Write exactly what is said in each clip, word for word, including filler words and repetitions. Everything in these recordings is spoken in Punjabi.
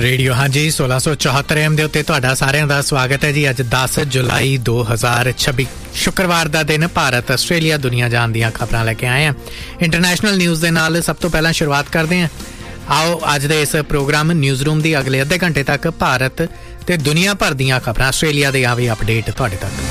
रेडियो हाँ जी सोलह सौ चौहत्तर एम के उत्ते तुहाडा सारिਆਂ ਦਾ स्वागत है जी। अज दस जुलाई दो हज़ार छब्बी शुक्रवार का दिन भारत आस्ट्रेलिया दुनिया जान ਦੀਆਂ खबरां लैके आए हैं इंटरनेशनल न्यूज़ के नाल। सब तो पहला शुरुआत करते हैं, आओ अज दे इस प्रोग्राम न्यूज़ रूम की अगले अद्धे घंटे तक भारत ते दुनिया भर ਦੀਆਂ खबरां आस्ट्रेलिया दे आवे अपडेट तुहाडे तक।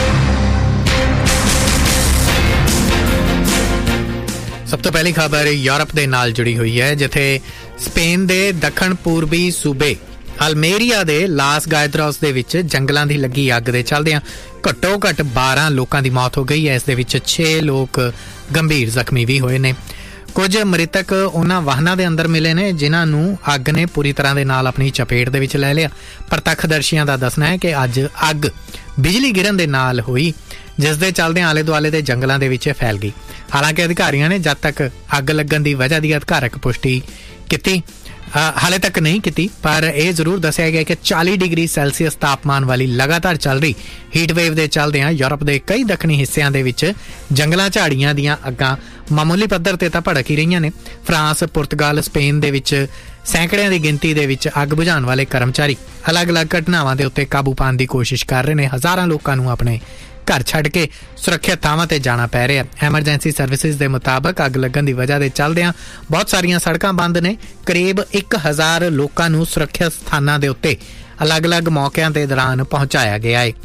सब तो पहली खबर यूरोप के नाल जुड़ी हुई है, जिथे स्पेन के दक्षिण पूर्वी सूबे अल्मेरिया के लास गायद्रोस दे विच जंगलों की लगी अग के चलदियां घट्टो घट्ट बारह लोगों की मौत हो गई है। इस दे विच छे लोग गंभीर जख्मी भी होए ने। कुछ मृतक उन्हां वाहनां दे अंदर मिले ने जिन्हां नूं अग ने पूरी तरह दे नाल अपनी चपेट दे विच लै लिया। प्रतक्खदर्शियां दा दसना है कि अज अग बिजली गिरन दे नाल हुई, जिस दे चलदे आले दुआले दे जंगलों दे विच फैल गई। हालांकि अधिकारियों ने जद तक अग लगन की वजह की अधिकारक पुष्टि की हाले तक नहीं की, पर यह जरूर दसिया गया कि चालीस डिग्री सैल्सीयस तापमान वाली लगातार चल रही हीट वेव के चलदे यूरोप के कई दक्षिणी हिस्सों के जंगलों झाड़ियां दीयां अग्गां मामूली पद्धर ते तां भड़क ही रही ने। फ्रांस, पुर्तगाल, स्पेन दे विच सैकड़ियां की गिनती दे विच अग बुझाउण वाले कर्मचारी अलग अलग घटनावां दे उत्ते काबू पाउण दी कोशिश कर रहे हैं। हज़ारां लोकां नूं अपने घर छड्ड के सुरक्षित थावां ते जाना पै रहा है। एमरजेंसी सर्विसिज के मुताबक अग लगन की वजह के चलदियां बहुत सारियां सड़कां बंद ने। करीब एक हज़ार लोकां नूं सुरक्षित स्थानां दे उत्ते अलग अलग मौक़िਆਂ के दौरान पहुंचाया गया है।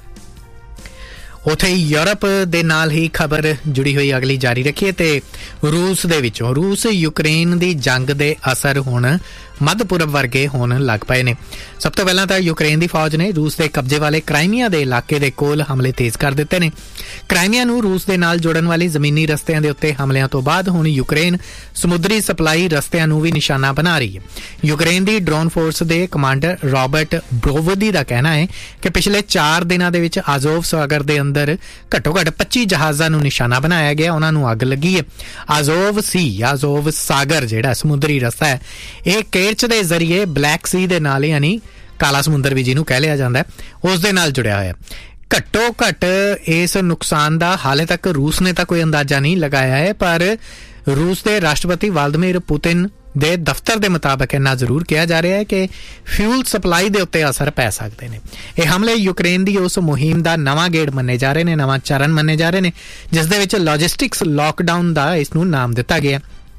उत्थे यूरोप दे नाल ही खबर जुड़ी हुई अगली जारी रखिए ते रूस दे विचों रूस यूक्रेन की जंग के असर हुण मध्य पूरब वर्गे होण लग पए ने। सब तो पहला तो यूक्रेन की फौज ने रूस के कब्जे वाले क्राइमिया के इलाके के कोल हमले तेज कर दिते ने। क्राइमिया नूं रूस के नाल जोड़न वाली जमीनी रस्तियां दे उत्ते हमलियां तो बाद हुण यूक्रेन समुद्री सप्लाई रस्तियां नूं भी निशाना बना रही है। यूक्रेन की ड्रोन फोर्स के कमांडर रॉबर्ट ब्रोवोदी का कहना है कि पिछले चार दिनों के विच आज़ोव सागर के अंदर घट्टो घट्ट पच्ची जहाज़ां नूं निशाना बनाया गया, उन्हां नूं अग लगी है। आज़ोव सी आज़ोव सागर जिहड़ा समुद्री रस्ता है, यह केरच के जरिए ब्लैक सी दे नाल यानी काला समुंदर भी जिन्हों कह लिया जाता है, उस दे नाल जुड़िया होया। घट्टो घट्ट इस नुकसान का हाले तक रूस ने तो कोई अंदाजा नहीं लगाया है, पर रूस के राष्ट्रपति व्लादिमीर पुतिन दे दफ्तर के मुताबिक इन्ना जरूर कहा जा रहा है कि फ्यूल सप्लाई के उत्ते असर पै सकते हैं। ये हमले यूक्रेन की उस मुहिम का नवा गेड़ मन्ने जा रहे हैं, नवा चरण मन्ने जा रहे हैं, जिस दे विच लॉजिस्टिक्स लॉकडाउन का इसनूं नाम दिता गया।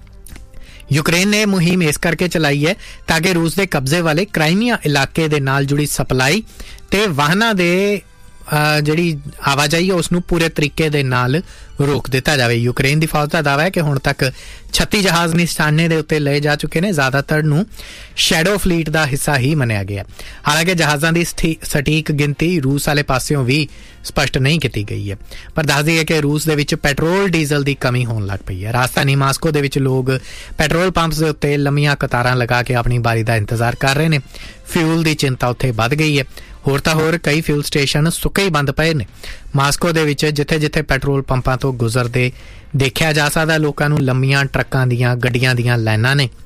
यूक्रेन ने मुहिम इस करके चलाई है ताकि रूस के कब्जे वाले क्राइमिया इलाके दे नाल जुड़ी सप्लाई ते वाहनां दे जिहड़ी आवाजाही है उसनूं पूरे तरीके दे नाल रोक दिता जाए। यूक्रेन की फौज का दावा है कि हुण तक छत्ती जहाज़ निशाने के उत्ते लए जा चुके हैं। ज़्यादातर नूं शैडो फ्लीट का हिस्सा ही मनिया गया। हालांकि जहाज़ों की सटीक गिनती रूस वाले पासियों भी स्पष्ट नहीं की गई है, पर दस दी है कि रूस दे विच पेट्रोल डीजल की कमी होने लग पई है। राजधानी मास्को दे विच लोग पेट्रोल पंप्स के उत्ते लंबियां कतारां लगा के अपनी बारी का इंतजार कर रहे हैं। फ्यूल की चिंता उत्थे वध गई है। होर तां होर कई फ्यूल स्टेशन सुक्के ही बंद पए ने। मास्को दे विच जिथे जिथे पेट्रोल पंपां तो गुजरदे देखा जा सकदा लोकां नूं लंबियां ट्रकां दीयां गड्डियां दीयां लाइनां ने,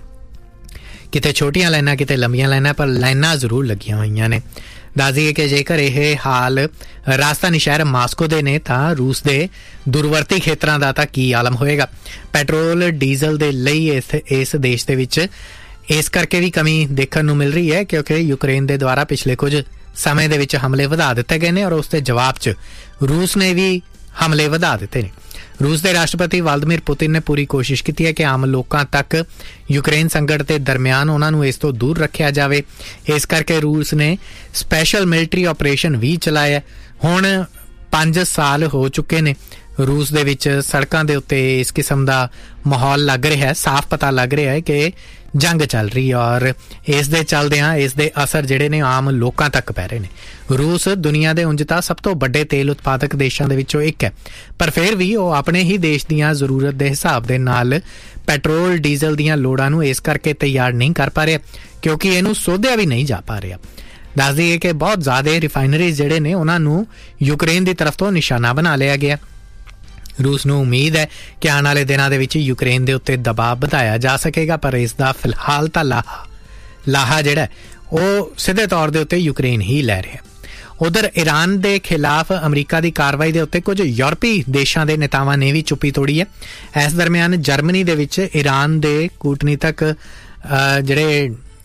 किते छोटियां लाइनां किते लंबियां लाइनां, पर लाइनां जरूर लगियां होईयां ने। दस दईए कि जेकर यह हाल राजधानी शहर मास्को दे ने तां रूस दे दूरवर्ती खेतरां दा तां की आलम होएगा। पेट्रोल डीजल दे लई इस इस देश दे विच इस करके भी कमी देखने नूं मिल रही है क्योंकि यूक्रेन दे द्वारा पिछले कुछ समय दे विच हमले वधा दिते गए ने और उसके जवाब च रूस ने भी हमले वधा दिते ने। रूस के राष्ट्रपति व्लादिमीर पुतिन ने पूरी कोशिश की है कि आम लोगों तक यूक्रेन संकट के दरमियान उन्होंने इस तो दूर रखा जाए। इस करके रूस ने स्पैशल मिलिट्री ऑपरेशन भी चलाया। हुण पांच साल हो चुके ने रूस दे विच सड़कों के उत्ते इस किस्म का माहौल लग रहा है, साफ पता लग रहा है कि जंग चल रही है और इस दे चलदियां इस दे असर जिहड़े ने आम लोकां तक पै रहे ने। रूस दुनिया के उंज तां सब तो वड्डे तेल उत्पादक देशों दे विचों एक है, पर फिर भी वो अपने ही देश दीयां जरूरत के हिसाब दे नाल पेट्रोल डीजल दीयां लोड़ां नूं इस करके तैयार नहीं कर पा रहा क्योंकि इहनूं सोधिया भी नहीं जा पा रहा। दस दईए कि बहुत ज़्यादा रिफाइनरीज जिहड़े ने उन्हां नूं यूक्रेन की तरफ तो निशाना बना लिया गया। रूस नूं उम्मीद है कि आने वाले दिनों के यूक्रेन के उत्ते दबाव बढ़ाया जा सकेगा, पर इसका फिलहाल तो लाहा लाहा जिहड़ा वो सीधे तौर के उत्ते यूक्रेन ही लै रहा है। उधर ईरान के खिलाफ अमरीका की कार्रवाई के उत्ते कुछ यूरोपी देशों के नेतावां ने भी चुप्पी तोड़ी है। इस दरम्यान जर्मनी दे विच ईरान के कूटनीतिक जिहड़े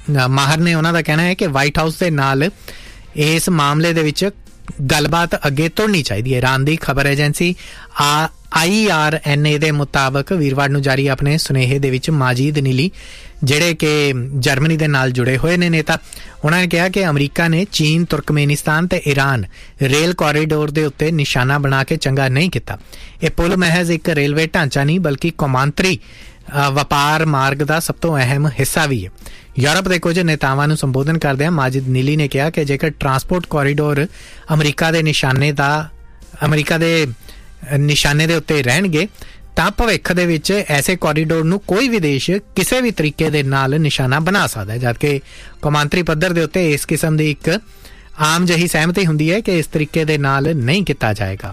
ਮਾਹਰ ਨੇ ਉਹਨਾਂ ਦਾ ਕਹਿਣਾ ਹੈ ਕਿ ਵਾਈਟ ਹਾਊਸ ਦੇ ਨਾਲ ਇਸ ਮਾਮਲੇ ਦੇ ਵਿੱਚ ਗੱਲਬਾਤ ਅੱਗੇ ਤੁਰਨੀ ਚਾਹੀਦੀ ਹੈ। ਈਰਾਨ ਦੀ ਖਬਰ ਏਜੰਸੀ ਆ ਆਈ ਆਰ ਐਨ ਏ ਦੇ ਮੁਤਾਬਕ ਵੀਰਵਾਰ ਨੂੰ ਜਾਰੀ ਆਪਣੇ ਸੁਨੇਹੇ ਦੇ ਵਿੱਚ ਮਾਜਿਦ ਨੀਲੀ, ਜਿਹੜੇ ਕਿ ਜਰਮਨੀ ਦੇ ਨਾਲ ਜੁੜੇ ਹੋਏ ਨੇ ਨੇਤਾ, ਉਹਨਾਂ ਨੇ ਕਿਹਾ ਕਿ ਅਮਰੀਕਾ ਨੇ ਚੀਨ, ਤੁਰਕਮੇਨਿਸਤਾਨ ਤੇ ਈਰਾਨ ਰੇਲ ਕੋਰੀਡੋਰ ਦੇ ਉੱਤੇ ਨਿਸ਼ਾਨਾ ਬਣਾ ਕੇ ਚੰਗਾ ਨਹੀਂ ਕੀਤਾ। ਇਹ ਪੁਲ ਮਹਿਜ਼ ਇੱਕ ਰੇਲਵੇ ਢਾਂਚਾ ਨਹੀਂ ਬਲਕਿ ਕੌਮਾਂਤਰੀ ਵਪਾਰ ਮਾਰਗ ਦਾ ਸਭ ਤੋਂ ਅਹਿਮ ਹਿੱਸਾ ਵੀ ਹੈ। ਯੂਰਪ ਦੇ ਕੁਝ ਨੇਤਾਵਾਂ ਨੂੰ ਸੰਬੋਧਨ ਕਰਦਿਆਂ ਮਾਜਿਦ ਨੀਲੀ ਨੇ ਕਿਹਾ ਕਿ ਜੇਕਰ ਟਰਾਂਸਪੋਰਟ ਕੋਰੀਡੋਰ ਅਮਰੀਕਾ ਦੇ ਨਿਸ਼ਾਨੇ ਦਾ ਅਮਰੀਕਾ ਦੇ ਨਿਸ਼ਾਨੇ ਦੇ ਉੱਤੇ ਰਹਿਣਗੇ ਤਾਂ ਭਵਿੱਖ ਦੇ ਵਿੱਚ ਐਸੇ ਕੋਰੀਡੋਰ ਨੂੰ ਕੋਈ ਵੀ ਦੇਸ਼ ਕਿਸੇ ਵੀ ਤਰੀਕੇ ਦੇ ਨਾਲ ਨਿਸ਼ਾਨਾ ਬਣਾ ਸਕਦਾ ਹੈ, ਜਦਕਿ ਕੌਮਾਂਤਰੀ ਪੱਧਰ ਦੇ ਉੱਤੇ ਇਸ ਕਿਸਮ ਦੀ ਇੱਕ ਆਮ ਜਿਹੀ ਸਹਿਮਤੀ ਹੁੰਦੀ ਹੈ ਕਿ ਇਸ ਤਰੀਕੇ ਦੇ ਨਾਲ ਨਹੀਂ ਕੀਤਾ ਜਾਏਗਾ।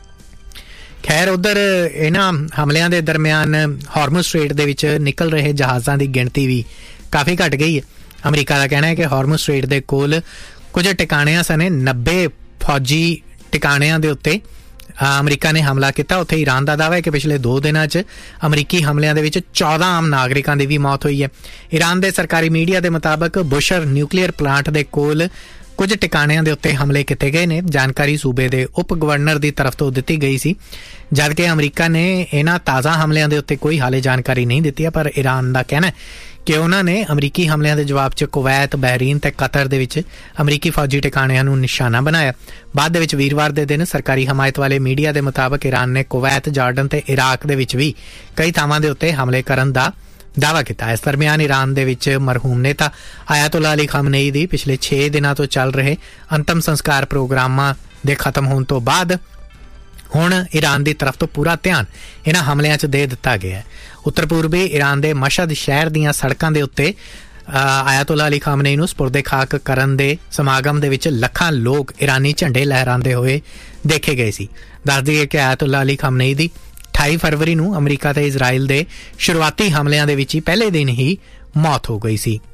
ਖੈਰ, ਉਧਰ ਇਹਨਾਂ ਹਮਲਿਆਂ ਦੇ ਦਰਮਿਆਨ ਹਾਰਮੁਜ਼ ਸਟ੍ਰੇਟ ਦੇ ਵਿੱਚ ਨਿਕਲ ਰਹੇ ਜਹਾਜ਼ਾਂ ਦੀ ਗਿਣਤੀ ਵੀ ਕਾਫੀ ਘਟ ਗਈ ਹੈ। ਅਮਰੀਕਾ ਦਾ ਕਹਿਣਾ ਹੈ ਕਿ ਹਾਰਮੁਜ਼ ਸਟ੍ਰੇਟ ਦੇ ਕੋਲ ਕੁਝ ਟਿਕਾਣਿਆਂ ਸਣੇ ਨੱਬੇ ਫੌਜੀ ਟਿਕਾਣਿਆਂ ਦੇ ਉੱਤੇ ਅਮਰੀਕਾ ਨੇ ਹਮਲਾ ਕੀਤਾ। ਉੱਥੇ ਈਰਾਨ ਦਾ ਦਾਅਵਾ ਹੈ ਕਿ ਪਿਛਲੇ ਦੋ ਦਿਨਾਂ 'ਚ ਅਮਰੀਕੀ ਹਮਲਿਆਂ ਦੇ ਵਿੱਚ ਚੌਦਾਂ ਆਮ ਨਾਗਰਿਕਾਂ ਦੀ ਵੀ ਮੌਤ ਹੋਈ ਹੈ। ਈਰਾਨ ਦੇ ਸਰਕਾਰੀ ਮੀਡੀਆ ਦੇ ਮੁਤਾਬਕ ਬੁਸ਼ਰ ਨਿਊਕਲੀਅਰ ਪਲਾਂਟ ਦੇ ਕੋਲ ਕੁਝ ਟਿਕਾਣਿਆਂ ਦੇ ਉੱਤੇ ਹਮਲੇ ਕੀਤੇ ਗਏ ਨੇ। ਜਾਣਕਾਰੀ ਸੂਬੇ ਦੇ ਉਪ ਗਵਰਨਰ ਦੀ ਤਰਫ ਤੋਂ ਦਿੱਤੀ ਗਈ ਸੀ, ਜਦਕਿ ਅਮਰੀਕਾ ਨੇ ਇਹਨਾਂ ਤਾਜ਼ਾ ਹਮਲਿਆਂ ਦੇ ਉੱਤੇ ਕੋਈ ਹਾਲੇ ਜਾਣਕਾਰੀ ਨਹੀਂ ਦਿੱਤੀ ਹੈ। ਪਰ ਈਰਾਨ ਦਾ ਕਹਿਣਾ ਹੈ ਕਿ ਉਹਨਾਂ ਨੇ ਅਮਰੀਕੀ ਹਮਲਿਆਂ ਦੇ ਜਵਾਬ 'ਚ ਕੁਵੈਤ, ਬਹਿਰੀਨ ਤੇ ਕਤਰ ਦੇ ਵਿੱਚ ਅਮਰੀਕੀ ਫੌਜੀ ਟਿਕਾਣਿਆਂ ਨੂੰ ਨਿਸ਼ਾਨਾ ਬਣਾਇਆ। ਬਾਅਦ ਦੇ ਵਿੱਚ ਵੀਰਵਾਰ ਦੇ ਦਿਨ ਸਰਕਾਰੀ ਹਮਾਇਤ ਵਾਲੇ ਮੀਡੀਆ ਦੇ ਮੁਤਾਬਕ ਈਰਾਨ ਨੇ ਕੁਵੈਤ, ਜਾਰਡਨ ਤੇ ਇਰਾਕ ਦੇ ਵਿੱਚ ਵੀ ਕਈ ਥਾਵਾਂ ਦੇ ਉੱਤੇ ਹਮਲੇ ਕਰਨ ਦਾ ਦਾਅਵਾ ਕੀਤਾ। ਇਸ ਦਰਮਿਆਨ ਈਰਾਨ ਦੇ ਵਿੱਚ ਮਰਹੂਮ ਨੇਤਾ ਆਇਤੁੱਲਾ ਅਲੀ ਖਾਮਨੇਈ ਦੀ ਪਿਛਲੇ ਛੇ ਦਿਨਾਂ ਤੋਂ ਚੱਲ ਰਹੇ ਅੰਤਮ ਸੰਸਕਾਰ ਪ੍ਰੋਗਰਾਮਾਂ ਦੇ ਖਤਮ ਹੋਣ ਤੋਂ ਬਾਅਦ ਹੁਣ ਈਰਾਨ ਦੀ ਤਰਫ ਤੋਂ ਪੂਰਾ ਧਿਆਨ ਇਹਨਾਂ ਹਮਲਿਆਂ 'ਚ ਦੇ ਦਿੱਤਾ ਗਿਆ ਹੈ। ਉੱਤਰ ਪੂਰਬੀ ਈਰਾਨ ਦੇ ਮਸ਼ਹਦ ਸ਼ਹਿਰ ਦੀਆਂ ਸੜਕਾਂ ਦੇ ਉੱਤੇ ਆਇਤੁੱਲਾ ਅਲੀ ਖਾਮਨੇਈ ਨੂੰ ਸਪੁਰਦੇ ਖਾਕ ਕਰਨ ਦੇ ਸਮਾਗਮ ਦੇ ਵਿੱਚ ਲੱਖਾਂ ਲੋਕ ਈਰਾਨੀ ਝੰਡੇ ਲਹਿਰਾਉਂਦੇ ਹੋਏ ਦੇਖੇ ਗਏ ਸੀ। ਦੱਸ ਦਈਏ ਕਿ ਆਇਤੁੱਲਾ ਅਲੀ ਖਾਮਨੇਈ ਦੀ ਅਠਾਈ ਫਰਵਰੀ ਨੂੰ ਅਮਰੀਕਾ ਤੇ ਇਜ਼ਰਾਈਲ ਦੇ ਸ਼ੁਰੂਆਤੀ ਹਮਲਿਆਂ ਦੇ ਵਿੱਚ ਹੀ ਪਹਿਲੇ ਦਿਨ ਹੀ ਮੌਤ ਹੋ ਗਈ ਸੀ।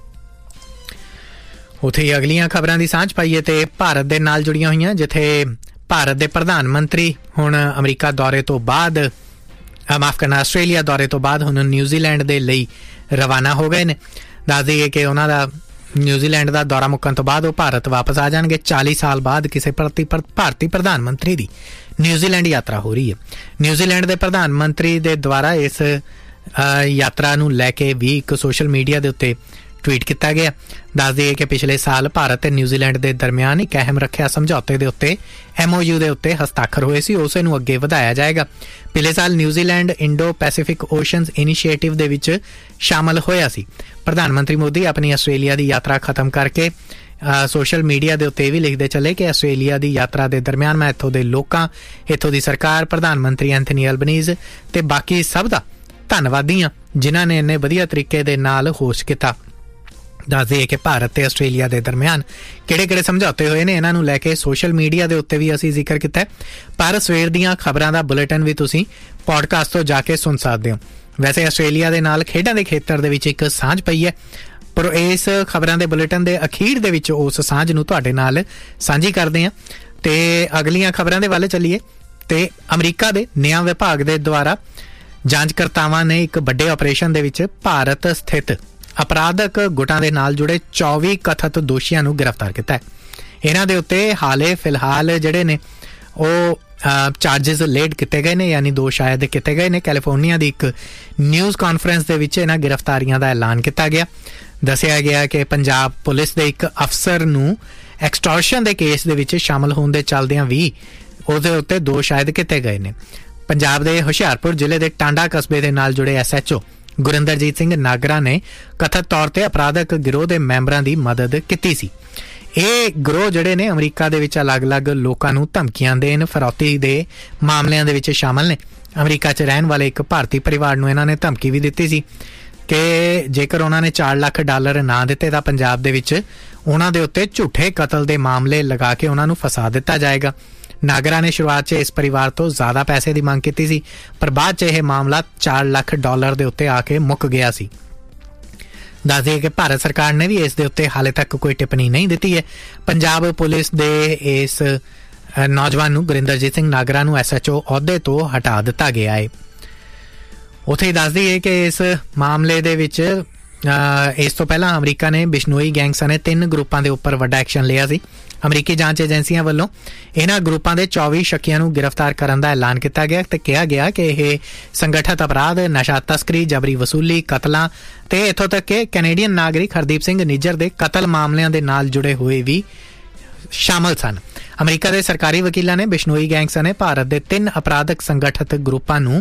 ਉੱਥੇ ਹੀ ਅਗਲੀਆਂ ਖਬਰਾਂ ਦੀ ਸਾਂਝ ਪਾਈਏ ਤੇ ਭਾਰਤ ਦੇ ਨਾਲ ਜੁੜੀਆਂ ਹੋਈਆਂ, ਜਿੱਥੇ ਭਾਰਤ ਦੇ ਪ੍ਰਧਾਨ ਮੰਤਰੀ ਹੁਣ ਅਮਰੀਕਾ ਦੌਰੇ ਤੋਂ ਬਾਅਦ ਮਾਫ ਕਰਨਾ ਆਸਟ੍ਰੇਲੀਆ ਦੌਰੇ ਤੋਂ ਬਾਅਦ ਹੁਣ ਨਿਊਜ਼ੀਲੈਂਡ ਦੇ ਲਈ ਰਵਾਨਾ ਹੋ ਗਏ ਨੇ। ਦੱਸ ਦਈਏ ਕਿ ਉਹਨਾਂ ਦਾ ਨਿਊਜ਼ੀਲੈਂਡ ਦਾ ਦੌਰਾ ਮੁੱਕਣ ਤੋਂ ਬਾਅਦ ਉਹ ਭਾਰਤ ਵਾਪਸ ਆ ਜਾਣਗੇ। ਚਾਲੀ ਸਾਲ ਬਾਅਦ ਕਿਸੇ ਭਾਰਤੀ ਪ੍ਰਧਾਨ ਮੰਤਰੀ ਦੀ ਨਿਊਜ਼ੀਲੈਂਡ ਯਾਤਰਾ ਹੋ ਰਹੀ ਹੈ। ਨਿਊਜ਼ੀਲੈਂਡ ਦੇ ਪ੍ਰਧਾਨ ਮੰਤਰੀ ਦੇ ਦੁਆਰਾ ਇਸ ਯਾਤਰਾ ਨੂੰ ਲੈ ਕੇ ਵੀ ਇੱਕ ਸੋਸ਼ਲ ਮੀਡੀਆ ਦੇ ਉੱਤੇ ਟਵੀਟ ਕੀਤਾ ਗਿਆ। ਦੱਸ ਦਈਏ ਕਿ ਪਿਛਲੇ ਸਾਲ ਭਾਰਤ ਤੇ ਨਿਊਜ਼ੀਲੈਂਡ ਦੇ ਦਰਮਿਆਨ ਇੱਕ ਅਹਿਮ ਰੱਖਿਆ ਸਮਝੌਤੇ ਦੇ ਉੱਤੇ ਐਮ ਓ ਯੂ ਦੇ ਉੱਤੇ ਹਸਤਾਖਰ ਹੋਏ ਸੀ, ਉਸੇ ਨੂੰ ਅੱਗੇ ਵਧਾਇਆ ਜਾਏਗਾ। ਪਿਛਲੇ ਸਾਲ ਨਿਊਜ਼ੀਲੈਂਡ ਇੰਡੋ ਪੈਸੀਫਿਕ ਓਸ਼ਨਜ਼ ਇਨੀਸ਼ੀਏਟਿਵ ਦੇ ਵਿੱਚ ਸ਼ਾਮਲ ਹੋਇਆ ਸੀ। ਪ੍ਰਧਾਨ ਮੰਤਰੀ ਮੋਦੀ ਆਪਣੀ ਆਸਟ੍ਰੇਲੀਆ ਦੀ ਯਾਤਰਾ ਖਤਮ ਕਰਕੇ ਸੋਸ਼ਲ ਮੀਡੀਆ ਦੇ ਉੱਤੇ ਵੀ ਲਿਖਦੇ ਚੱਲੇ ਕਿ ਆਸਟ੍ਰੇਲੀਆ ਦੀ ਯਾਤਰਾ ਦੇ ਦਰਮਿਆਨ ਮੈਂ ਇੱਥੋਂ ਦੇ ਲੋਕਾਂ, ਇੱਥੋਂ ਦੀ ਸਰਕਾਰ, ਪ੍ਰਧਾਨ ਮੰਤਰੀ ਐਂਥਨੀ ਅਲਬਨੀਜ਼ ਤੇ ਬਾਕੀ ਸਭ ਦਾ ਧੰਨਵਾਦੀ ਹਾਂ ਜਿਨ੍ਹਾਂ ਨੇ ਇੰਨੇ ਵਧੀਆ ਤਰੀਕੇ ਦੇ ਨਾਲ ਹੋਸਟ ਕੀਤਾ। ਦੱਸ ਦਈਏ ਕਿ ਭਾਰਤ ਤੇ ਆਸਟ੍ਰੇਲੀਆ ਦੇ ਦਰਮਿਆਨ ਕਿਹੜੇ-ਕਿਹੜੇ ਸਮਝੌਤੇ ਹੋਏ ਨੇ, ਇਹਨਾਂ ਨੂੰ ਲੈ ਕੇ ਸੋਸ਼ਲ ਮੀਡੀਆ ਦੇ ਉੱਤੇ ਵੀ ਅਸੀਂ ਜ਼ਿਕਰ ਕੀਤਾ। ਪਰ ਸਵੇਰ ਦੀਆਂ ਖਬਰਾਂ ਦਾ ਬੁਲੇਟਿਨ ਵੀ ਤੁਸੀਂ ਪੋਡਕਾਸਟ ਤੋਂ ਜਾ ਕੇ ਸੁਣ ਸਕਦੇ ਹੋ। ਵੈਸੇ ਆਸਟ੍ਰੇਲੀਆ ਦੇ ਨਾਲ ਖੇਡਾਂ ਦੇ ਖੇਤਰ ਦੇ ਵਿੱਚ ਇੱਕ ਸਾਂਝ ਪਈ ਹੈ, ਪਰ ਇਸ ਖਬਰਾਂ ਦੇ ਬੁਲੇਟਿਨ ਦੇ ਅਖੀਰ ਦੇ ਵਿੱਚ ਉਸ ਸਾਂਝ ਨੂੰ ਤੁਹਾਡੇ ਨਾਲ ਸਾਂਝੀ ਕਰਦੇ ਹਾਂ। ਤੇ ਅਗਲੀਆਂ ਖਬਰਾਂ ਦੇ ਵੱਲ ਚੱਲੀਏ ਤੇ ਅਮਰੀਕਾ ਦੇ ਨਿਆਂ ਵਿਭਾਗ ਦੇ ਦੁਆਰਾ ਜਾਂਚਕਰਤਾਵਾਂ ਨੇ ਇੱਕ ਵੱਡੇ ਆਪਰੇਸ਼ਨ ਦੇ ਵਿੱਚ ਭਾਰਤ ਸਥਿਤ ਅਪਰਾਧਕ ਗੁੱਟਾਂ ਦੇ ਨਾਲ ਜੁੜੇ ਚੌਵੀ ਕਥਿਤ ਦੋਸ਼ੀਆਂ ਨੂੰ ਗ੍ਰਿਫਤਾਰ ਕੀਤਾ ਹੈ। ਇਹਨਾਂ ਦੇ ਉੱਤੇ ਹਾਲੇ ਫਿਲਹਾਲ ਜਿਹੜੇ ਨੇ ਉਹ ਚਾਰਜਿਸ ਲੇਡ ਕੀਤੇ ਗਏ ਨੇ, ਯਾਨੀ ਦੋਸ਼ ਆਇਦ ਕੀਤੇ ਗਏ ਨੇ। ਕੈਲੀਫੋਰਨੀਆ ਦੀ ਇੱਕ ਨਿਊਜ਼ ਕਾਨਫਰੰਸ ਦੇ ਵਿੱਚ ਇਹਨਾਂ ਗ੍ਰਿਫਤਾਰੀਆਂ ਦਾ ਐਲਾਨ ਕੀਤਾ ਗਿਆ। ਦੱਸਿਆ ਗਿਆ ਕਿ ਪੰਜਾਬ ਪੁਲਿਸ ਦੇ ਇੱਕ ਅਫਸਰ ਨੂੰ ਐਕਸਟੋਰਸ਼ਨ ਦੇ ਕੇਸ ਦੇ ਵਿੱਚ ਸ਼ਾਮਲ ਹੋਣ ਦੇ ਚੱਲਦਿਆਂ ਵੀ ਉਹਦੇ ਉੱਤੇ ਦੋਸ਼ ਆਇਦ ਕੀਤੇ ਗਏ ਨੇ। ਪੰਜਾਬ ਦੇ ਹੁਸ਼ਿਆਰਪੁਰ ਜ਼ਿਲ੍ਹੇ ਦੇ ਟਾਂਡਾ ਕਸਬੇ ਦੇ ਨਾਲ ਜੁੜੇ S H O Gurinderjit Singh Nagra ਨੇ ਕਥਿਤ ਤੌਰ ਤੇ ਅਪਰਾਧਕ ਗਿਰੋਹ ਦੇ ਮੈਂਬਰਾਂ ਦੀ ਮਦਦ ਕੀਤੀ ਸੀ। ਇਹ ਗਿਰੋਹ ਜਿਹੜੇ ਨੇ ਅਮਰੀਕਾ ਦੇ ਵਿੱਚ ਅਲੱਗ-ਅਲੱਗ ਲੋਕਾਂ ਨੂੰ ਧਮਕੀਆਂ ਦੇਣ, ਫਰੌਤੀ ਦੇ ਮਾਮਲਿਆਂ ਦੇ ਵਿੱਚ ਸ਼ਾਮਲ ਨੇ। ਅਮਰੀਕਾ 'ਚ ਰਹਿਣ ਵਾਲੇ ਇੱਕ ਭਾਰਤੀ ਪਰਿਵਾਰ ਨੂੰ ਇਹਨਾਂ ਨੇ ਧਮਕੀ ਵੀ ਦਿੱਤੀ ਸੀ ਕਿ ਜੇਕਰ ਉਹਨਾਂ ਨੇ ਚਾਰ ਲੱਖ ਡਾਲਰ ਨਾ ਦਿੱਤੇ ਤਾਂ ਪੰਜਾਬ ਦੇ ਵਿੱਚ ਉਹਨਾਂ ਦੇ ਉੱਤੇ ਝੂਠੇ ਕਤਲ ਦੇ ਮਾਮਲੇ ਲਗਾ ਕੇ ਉਹਨਾਂ ਨੂੰ ਫਸਾ ਦਿੱਤਾ ਜਾਏਗਾ। ਨਾਗਰਾ ਨੇ ਸ਼ੁਰੂਆਤ 'ਚ ਇਸ ਪਰਿਵਾਰ ਤੋਂ ਜ਼ਿਆਦਾ ਪੈਸੇ ਦੀ ਮੰਗ ਕੀਤੀ ਸੀ, ਪਰ ਬਾਅਦ 'ਚ ਇਹ ਮਾਮਲਾ ਚਾਰ ਲੱਖ ਡਾਲਰ ਦੇ ਉੱਤੇ ਆ ਕੇ ਮੁੱਕ ਗਿਆ ਸੀ। ਦੱਸ ਦਈਏ ਕਿ ਭਾਰਤ ਸਰਕਾਰ ਨੇ ਵੀ ਇਸ ਦੇ ਉੱਤੇ ਹਾਲੇ ਤੱਕ ਕੋਈ ਟਿੱਪਣੀ ਨਹੀਂ ਦਿੱਤੀ ਹੈ। ਪੰਜਾਬ ਪੁਲਿਸ ਦੇ ਇਸ ਨੌਜਵਾਨ ਨੂੰ ਗੁਰਿੰਦਰਜੀਤ ਸਿੰਘ ਨਾਗਰਾ ਨੂੰ ਐਸ ਐਚ ਓ ਅਹੁਦੇ ਤੋਂ ਹਟਾ ਦਿੱਤਾ ਗਿਆ ਹੈ। ਉੱਥੇ ਹੀ ਦੱਸ ਦਈਏ ਕਿ ਇਸ ਮਾਮਲੇ ਦੇ ਵਿੱਚ ਇਸ ਤੋਂ ਪਹਿਲਾਂ ਅਮਰੀਕਾ ਨੇ ਬਿਸ਼ਨੋਈ ਗੈਂਗ ਸਣੇ ਤਿੰਨ ਗਰੁੱਪਾਂ ਦੇ ਉੱਪਰ ਵੱਡਾ ਐਕਸ਼ਨ ਲਿਆ ਸੀ। ਅਮਰੀਕੀ ਜਾਂਚ ਏਜੰਸੀਆਂ ਵੱਲੋਂ ਇਹਨਾਂ ਗਰੁੱਪਾਂ ਦੇ ਚੌਵੀ ਸ਼ੱਕੀਆਂ ਨੂੰ ਗ੍ਰਿਫਤਾਰ ਕਰਨ ਦਾ ਐਲਾਨ ਕੀਤਾ ਗਿਆ ਤੇ ਕਿਹਾ ਗਿਆ ਕਿ ਇਹ ਸੰਗਠਿਤ ਅਪਰਾਧ, ਨਸ਼ਾ ਤਸਕਰੀ, ਜਬਰੀ ਵਸੂਲੀ, ਕਤਲਾਂ ਤੇ ਇੱਥੋਂ ਤੱਕ ਕਿ ਕੈਨੇਡੀਅਨ ਨਾਗਰਿਕ ਹਰਦੀਪ ਸਿੰਘ ਨਿੱਜਰ ਦੇ ਕਤਲ ਮਾਮਲਿਆਂ ਦੇ ਨਾਲ ਜੁੜੇ ਹੋਏ ਵੀ ਸ਼ਾਮਲ ਸਨ। ਅਮਰੀਕਾ ਦੇ ਸਰਕਾਰੀ ਵਕੀਲਾਂ ਨੇ ਬਿਸ਼ਨੋਈ ਗੈਂਗ ਸਣੇ ਭਾਰਤ ਦੇ ਤਿੰਨ ਅਪਰਾਧਕ ਸੰਗਠਿਤ ਗਰੁੱਪਾਂ ਨੂੰ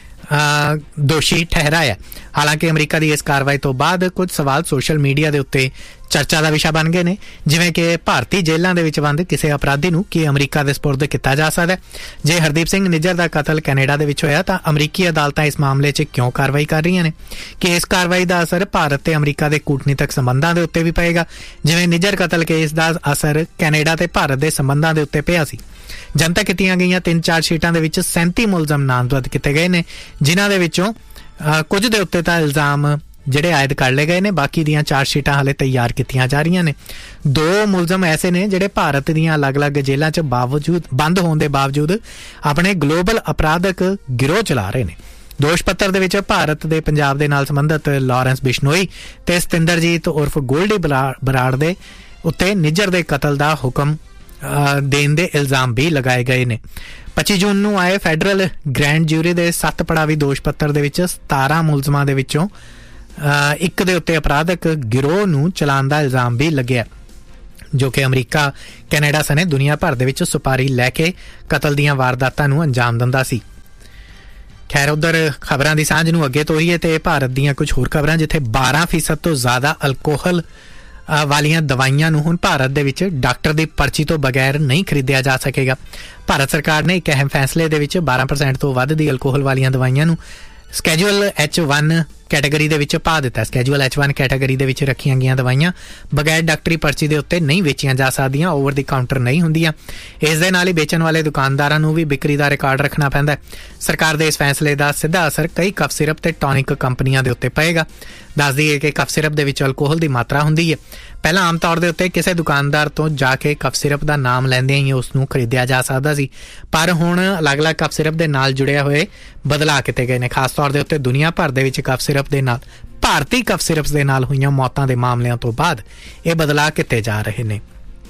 ਦੋਸ਼ੀ ਠਹਿਰਾਇਆ। ਹਾਲਾਂਕਿ ਅਮਰੀਕਾ ਦੀ ਇਸ ਕਾਰਵਾਈ ਤੋਂ ਬਾਅਦ ਕੁਝ ਸਵਾਲ ਸੋਸ਼ਲ ਮੀਡੀਆ ਦੇ ਉੱਤੇ ਚਰਚਾ ਦਾ ਵਿਸ਼ਾ ਬਣ ਗਏ ਨੇ, ਜਿਵੇਂ ਕਿ ਭਾਰਤੀ ਜੇਲ੍ਹਾਂ ਦੇ ਵਿੱਚ ਬੰਦ ਕਿਸੇ ਅਪਰਾਧੀ ਨੂੰ ਕੀ ਅਮਰੀਕਾ ਦੇ ਸਪੁਰਦ ਕੀਤਾ ਜਾ ਸਕਦਾ? ਜੇ ਹਰਦੀਪ ਸਿੰਘ ਨਿੱਜਰ ਦਾ ਕਤਲ ਕੈਨੇਡਾ ਦੇ ਵਿੱਚ ਹੋਇਆ ਤਾਂ ਅਮਰੀਕੀ ਅਦਾਲਤਾਂ ਇਸ ਮਾਮਲੇ 'ਚ ਕਿਉਂ ਕਾਰਵਾਈ ਕਰ ਰਹੀਆਂ ਨੇ? ਕਿ ਇਸ ਕਾਰਵਾਈ ਦਾ ਅਸਰ ਭਾਰਤ ਤੇ ਅਮਰੀਕਾ ਦੇ ਕੂਟਨੀਤਕ ਸੰਬੰਧਾਂ ਦੇ ਉੱਤੇ ਵੀ ਪਏਗਾ, ਜਿਵੇਂ ਨਿੱਜਰ ਕਤਲ ਕੇਸ ਦਾ ਅਸਰ ਕੈਨੇਡਾ ਤੇ ਭਾਰਤ ਦੇ ਸੰਬੰਧਾਂ ਦੇ ਉੱਤੇ ਪਿਆ ਸੀ। ਜਨਤਕ ਕੀਤੀਆਂ ਗਈਆਂ ਤਿੰਨ ਚਾਰ ਸ਼ੀਟਾਂ ਦੇ ਵਿੱਚ ਸੈਂਤੀ ਮੁਲਜ਼ਮ ਨਾਮਜ਼ਦ ਕੀਤੇ ਗਏ ਨੇ, ਜਿਨ੍ਹਾਂ ਦੇ ਵਿੱਚੋਂ ਕੁਝ ਦੇ ਉੱਤੇ ਤਾਂ ਇਲਜ਼ਾਮ ਜਿਹੜੇ ਆਇਦ ਕਰ ਲਏ ਗਏ ਨੇ, ਬਾਕੀ ਦੀਆਂ ਚਾਰ ਸ਼ੀਟਾਂ ਹਾਲੇ ਤਿਆਰ ਕੀਤੀਆਂ ਜਾ ਰਹੀਆਂ ਨੇ। ਦੋ ਮੁਲਜ਼ਮ ਐਸੇ ਨੇ ਜਿਹੜੇ ਭਾਰਤ ਦੀਆਂ ਅਲੱਗ-ਅਲੱਗ ਜੇਲ੍ਹਾਂ 'ਚ ਬਾਵਜੂਦ ਬੰਦ ਹੋਣ ਦੇ ਬਾਵਜੂਦ ਆਪਣੇ ਗਲੋਬਲ ਅਪਰਾਧਕ ਗਿਰੋਹ ਚਲਾ ਰਹੇ ਨੇ। ਦੋਸ਼ ਪੱਤਰ ਦੇ ਵਿੱਚ ਭਾਰਤ ਦੇ ਪੰਜਾਬ ਦੇ ਨਾਲ ਸੰਬੰਧਿਤ ਲਾਰੈਂਸ ਬਿਸ਼ਨੋਈ ਤੇ ਸਤਿੰਦਰਜੀਤ ਉਰਫ ਗੋਲਡੀ ਬਰਾੜ ਦੇ ਉੱਤੇ ਨਿੱਜਰ ਦੇ ਕਤਲ ਦਾ ਹੁਕਮ ਦੇਣ ਦੇ ਇਲਜ਼ਾਮ ਵੀ ਲਗਾਏ ਗਏ ਨੇ। ਪੱਚੀ ਜੂਨ ਨੂੰ ਆਏ ਫੈਡਰਲ ਗ੍ਰੈਂਡ ਜਿਊਰੀ ਦੇ ਸੱਤ ਪੜਾਵੀ ਦੋਸ਼ ਪੱਤਰ ਦੇ ਵਿੱਚ ਸਤਾਰਾਂ ਮੁਲਜ਼ਮਾਂ ਦੇ ਵਿੱਚੋਂ ਇੱਕ ਦੇ ਉੱਤੇ ਅਪਰਾਧਕ ਗਿਰੋਹ ਨੂੰ ਚਲਾਉਣ ਦਾ ਇਲਜ਼ਾਮ ਵੀ ਲੱਗਿਆ, ਜੋ ਕਿ ਅਮਰੀਕਾ, ਕੈਨੇਡਾ ਸਣੇ ਦੁਨੀਆ ਭਰ ਦੇ ਵਿੱਚ ਸੁਪਾਰੀ ਲੈ ਕੇ ਕਤਲ ਦੀਆਂ ਵਾਰਦਾਤਾਂ ਨੂੰ ਅੰਜਾਮ ਦਿੰਦਾ ਸੀ। ਖੈਰ, ਉਧਰ ਖਬਰਾਂ ਦੀ ਸਾਂਝ ਨੂੰ ਅੱਗੇ ਤੋਰੀਏ ਤੇ ਭਾਰਤ ਦੀਆਂ ਕੁਝ ਹੋਰ ਖਬਰਾਂ, ਜਿੱਥੇ ਬਾਰਾਂ ਫੀਸਦ ਤੋਂ ਜ਼ਿਆਦਾ ਅਲਕੋਹਲ ਵਾਲੀਆਂ ਦਵਾਈਆਂ ਨੂੰ ਹੁਣ ਭਾਰਤ ਦੇ ਵਿੱਚ ਡਾਕਟਰ ਦੀ ਪਰਚੀ ਤੋਂ ਬਗੈਰ ਨਹੀਂ ਖਰੀਦਿਆ ਜਾ ਸਕੇਗਾ। ਭਾਰਤ ਸਰਕਾਰ ਨੇ ਇੱਕ ਅਹਿਮ ਫੈਸਲੇ ਦੇ ਵਿੱਚ ਬਾਰਾਂ ਪਰਸੈਂਟ ਤੋਂ ਵੱਧ ਦੀ ਅਲਕੋਹਲ ਵਾਲੀਆਂ ਦਵਾਈਆਂ ਨੂੰ ਸਕੈਜੂਅਲ ਐਚ ਵਨ ਕੈਟਾਗਰੀ ਦੇ ਵਿੱਚ ਪਾ ਦਿੱਤਾ। ਸਕੈਜੂਅਲ ਐਚ ਵਨ ਕੈਟਾਗਰੀ ਦੇ ਵਿੱਚ ਰੱਖੀਆਂ ਗਈਆਂ ਦਵਾਈਆਂ ਬਗੈਰ ਡਾਕਟਰੀ ਪਰਚੀ ਦੇ ਉੱਤੇ ਨਹੀਂ ਵੇਚੀਆਂ ਜਾ ਸਕਦੀਆਂ, ਓਵਰ ਦੀ ਕਾਊਂਟਰ ਨਹੀਂ ਹੁੰਦੀਆਂ। ਇਸ ਦੇ ਨਾਲ ਹੀ ਵੇਚਣ ਵਾਲੇ ਦੁਕਾਨਦਾਰਾਂ ਨੂੰ ਵੀ ਵਿਕਰੀ ਦਾ ਰਿਕਾਰਡ ਰੱਖਣਾ ਪੈਂਦਾ। ਸਰਕਾਰ ਦੇ ਇਸ ਫੈਸਲੇ ਦਾ ਸਿੱਧਾ ਅਸਰ ਕਈ ਕਫ ਸਿਰਪ ਤੇ ਟੌਨਿਕ ਕੰਪਨੀਆਂ ਦੇ ਉੱਤੇ ਪਏਗਾ। ਦੱਸ ਦਈਏ ਕਿ ਕਫ ਸਿਰਪ ਦੇ ਵਿੱਚ ਅਲਕੋਹਲ ਦੀ ਮਾਤਰਾ ਹੁੰਦੀ ਹੈ। ਪਹਿਲਾਂ ਆਮ ਤੌਰ ਦੇ ਉੱਤੇ ਕਿਸੇ ਦੁਕਾਨਦਾਰ ਤੋਂ ਜਾ ਕੇ ਕਫ ਸਿਰਪ ਦਾ ਨਾਮ ਲੈਂਦਿਆਂ ਹੀ ਉਸ ਨੂੰ ਖਰੀਦਿਆ ਜਾ ਸਕਦਾ ਸੀ, ਪਰ ਹੁਣ ਅਲੱਗ-ਅਲੱਗ ਕਫ ਸਿਰਪ ਦੇ ਨਾਲ ਜੁੜਿਆ ਹੋਏ ਬਦਲਾਅ ਕੀਤੇ ਗਏ ਨੇ। ਖਾਸ ਤੌਰ ਦੇ ਉੱਤੇ ਦੁਨੀਆ ਭਰ ਦੇ ਵਿੱਚ ਕਫ ਸਿਰਪ ਦੇ ਨਾਲ ਭਾਰਤੀ ਕਫ ਸਿਰਪਸ ਦੇ ਨਾਲ ਹੋਈਆਂ ਮੌਤਾਂ ਦੇ ਮਾਮਲਿਆਂ ਤੋਂ ਬਾਅਦ ਇਹ ਬਦਲਾਅ ਕੀਤੇ ਜਾ ਰਹੇ ਨੇ।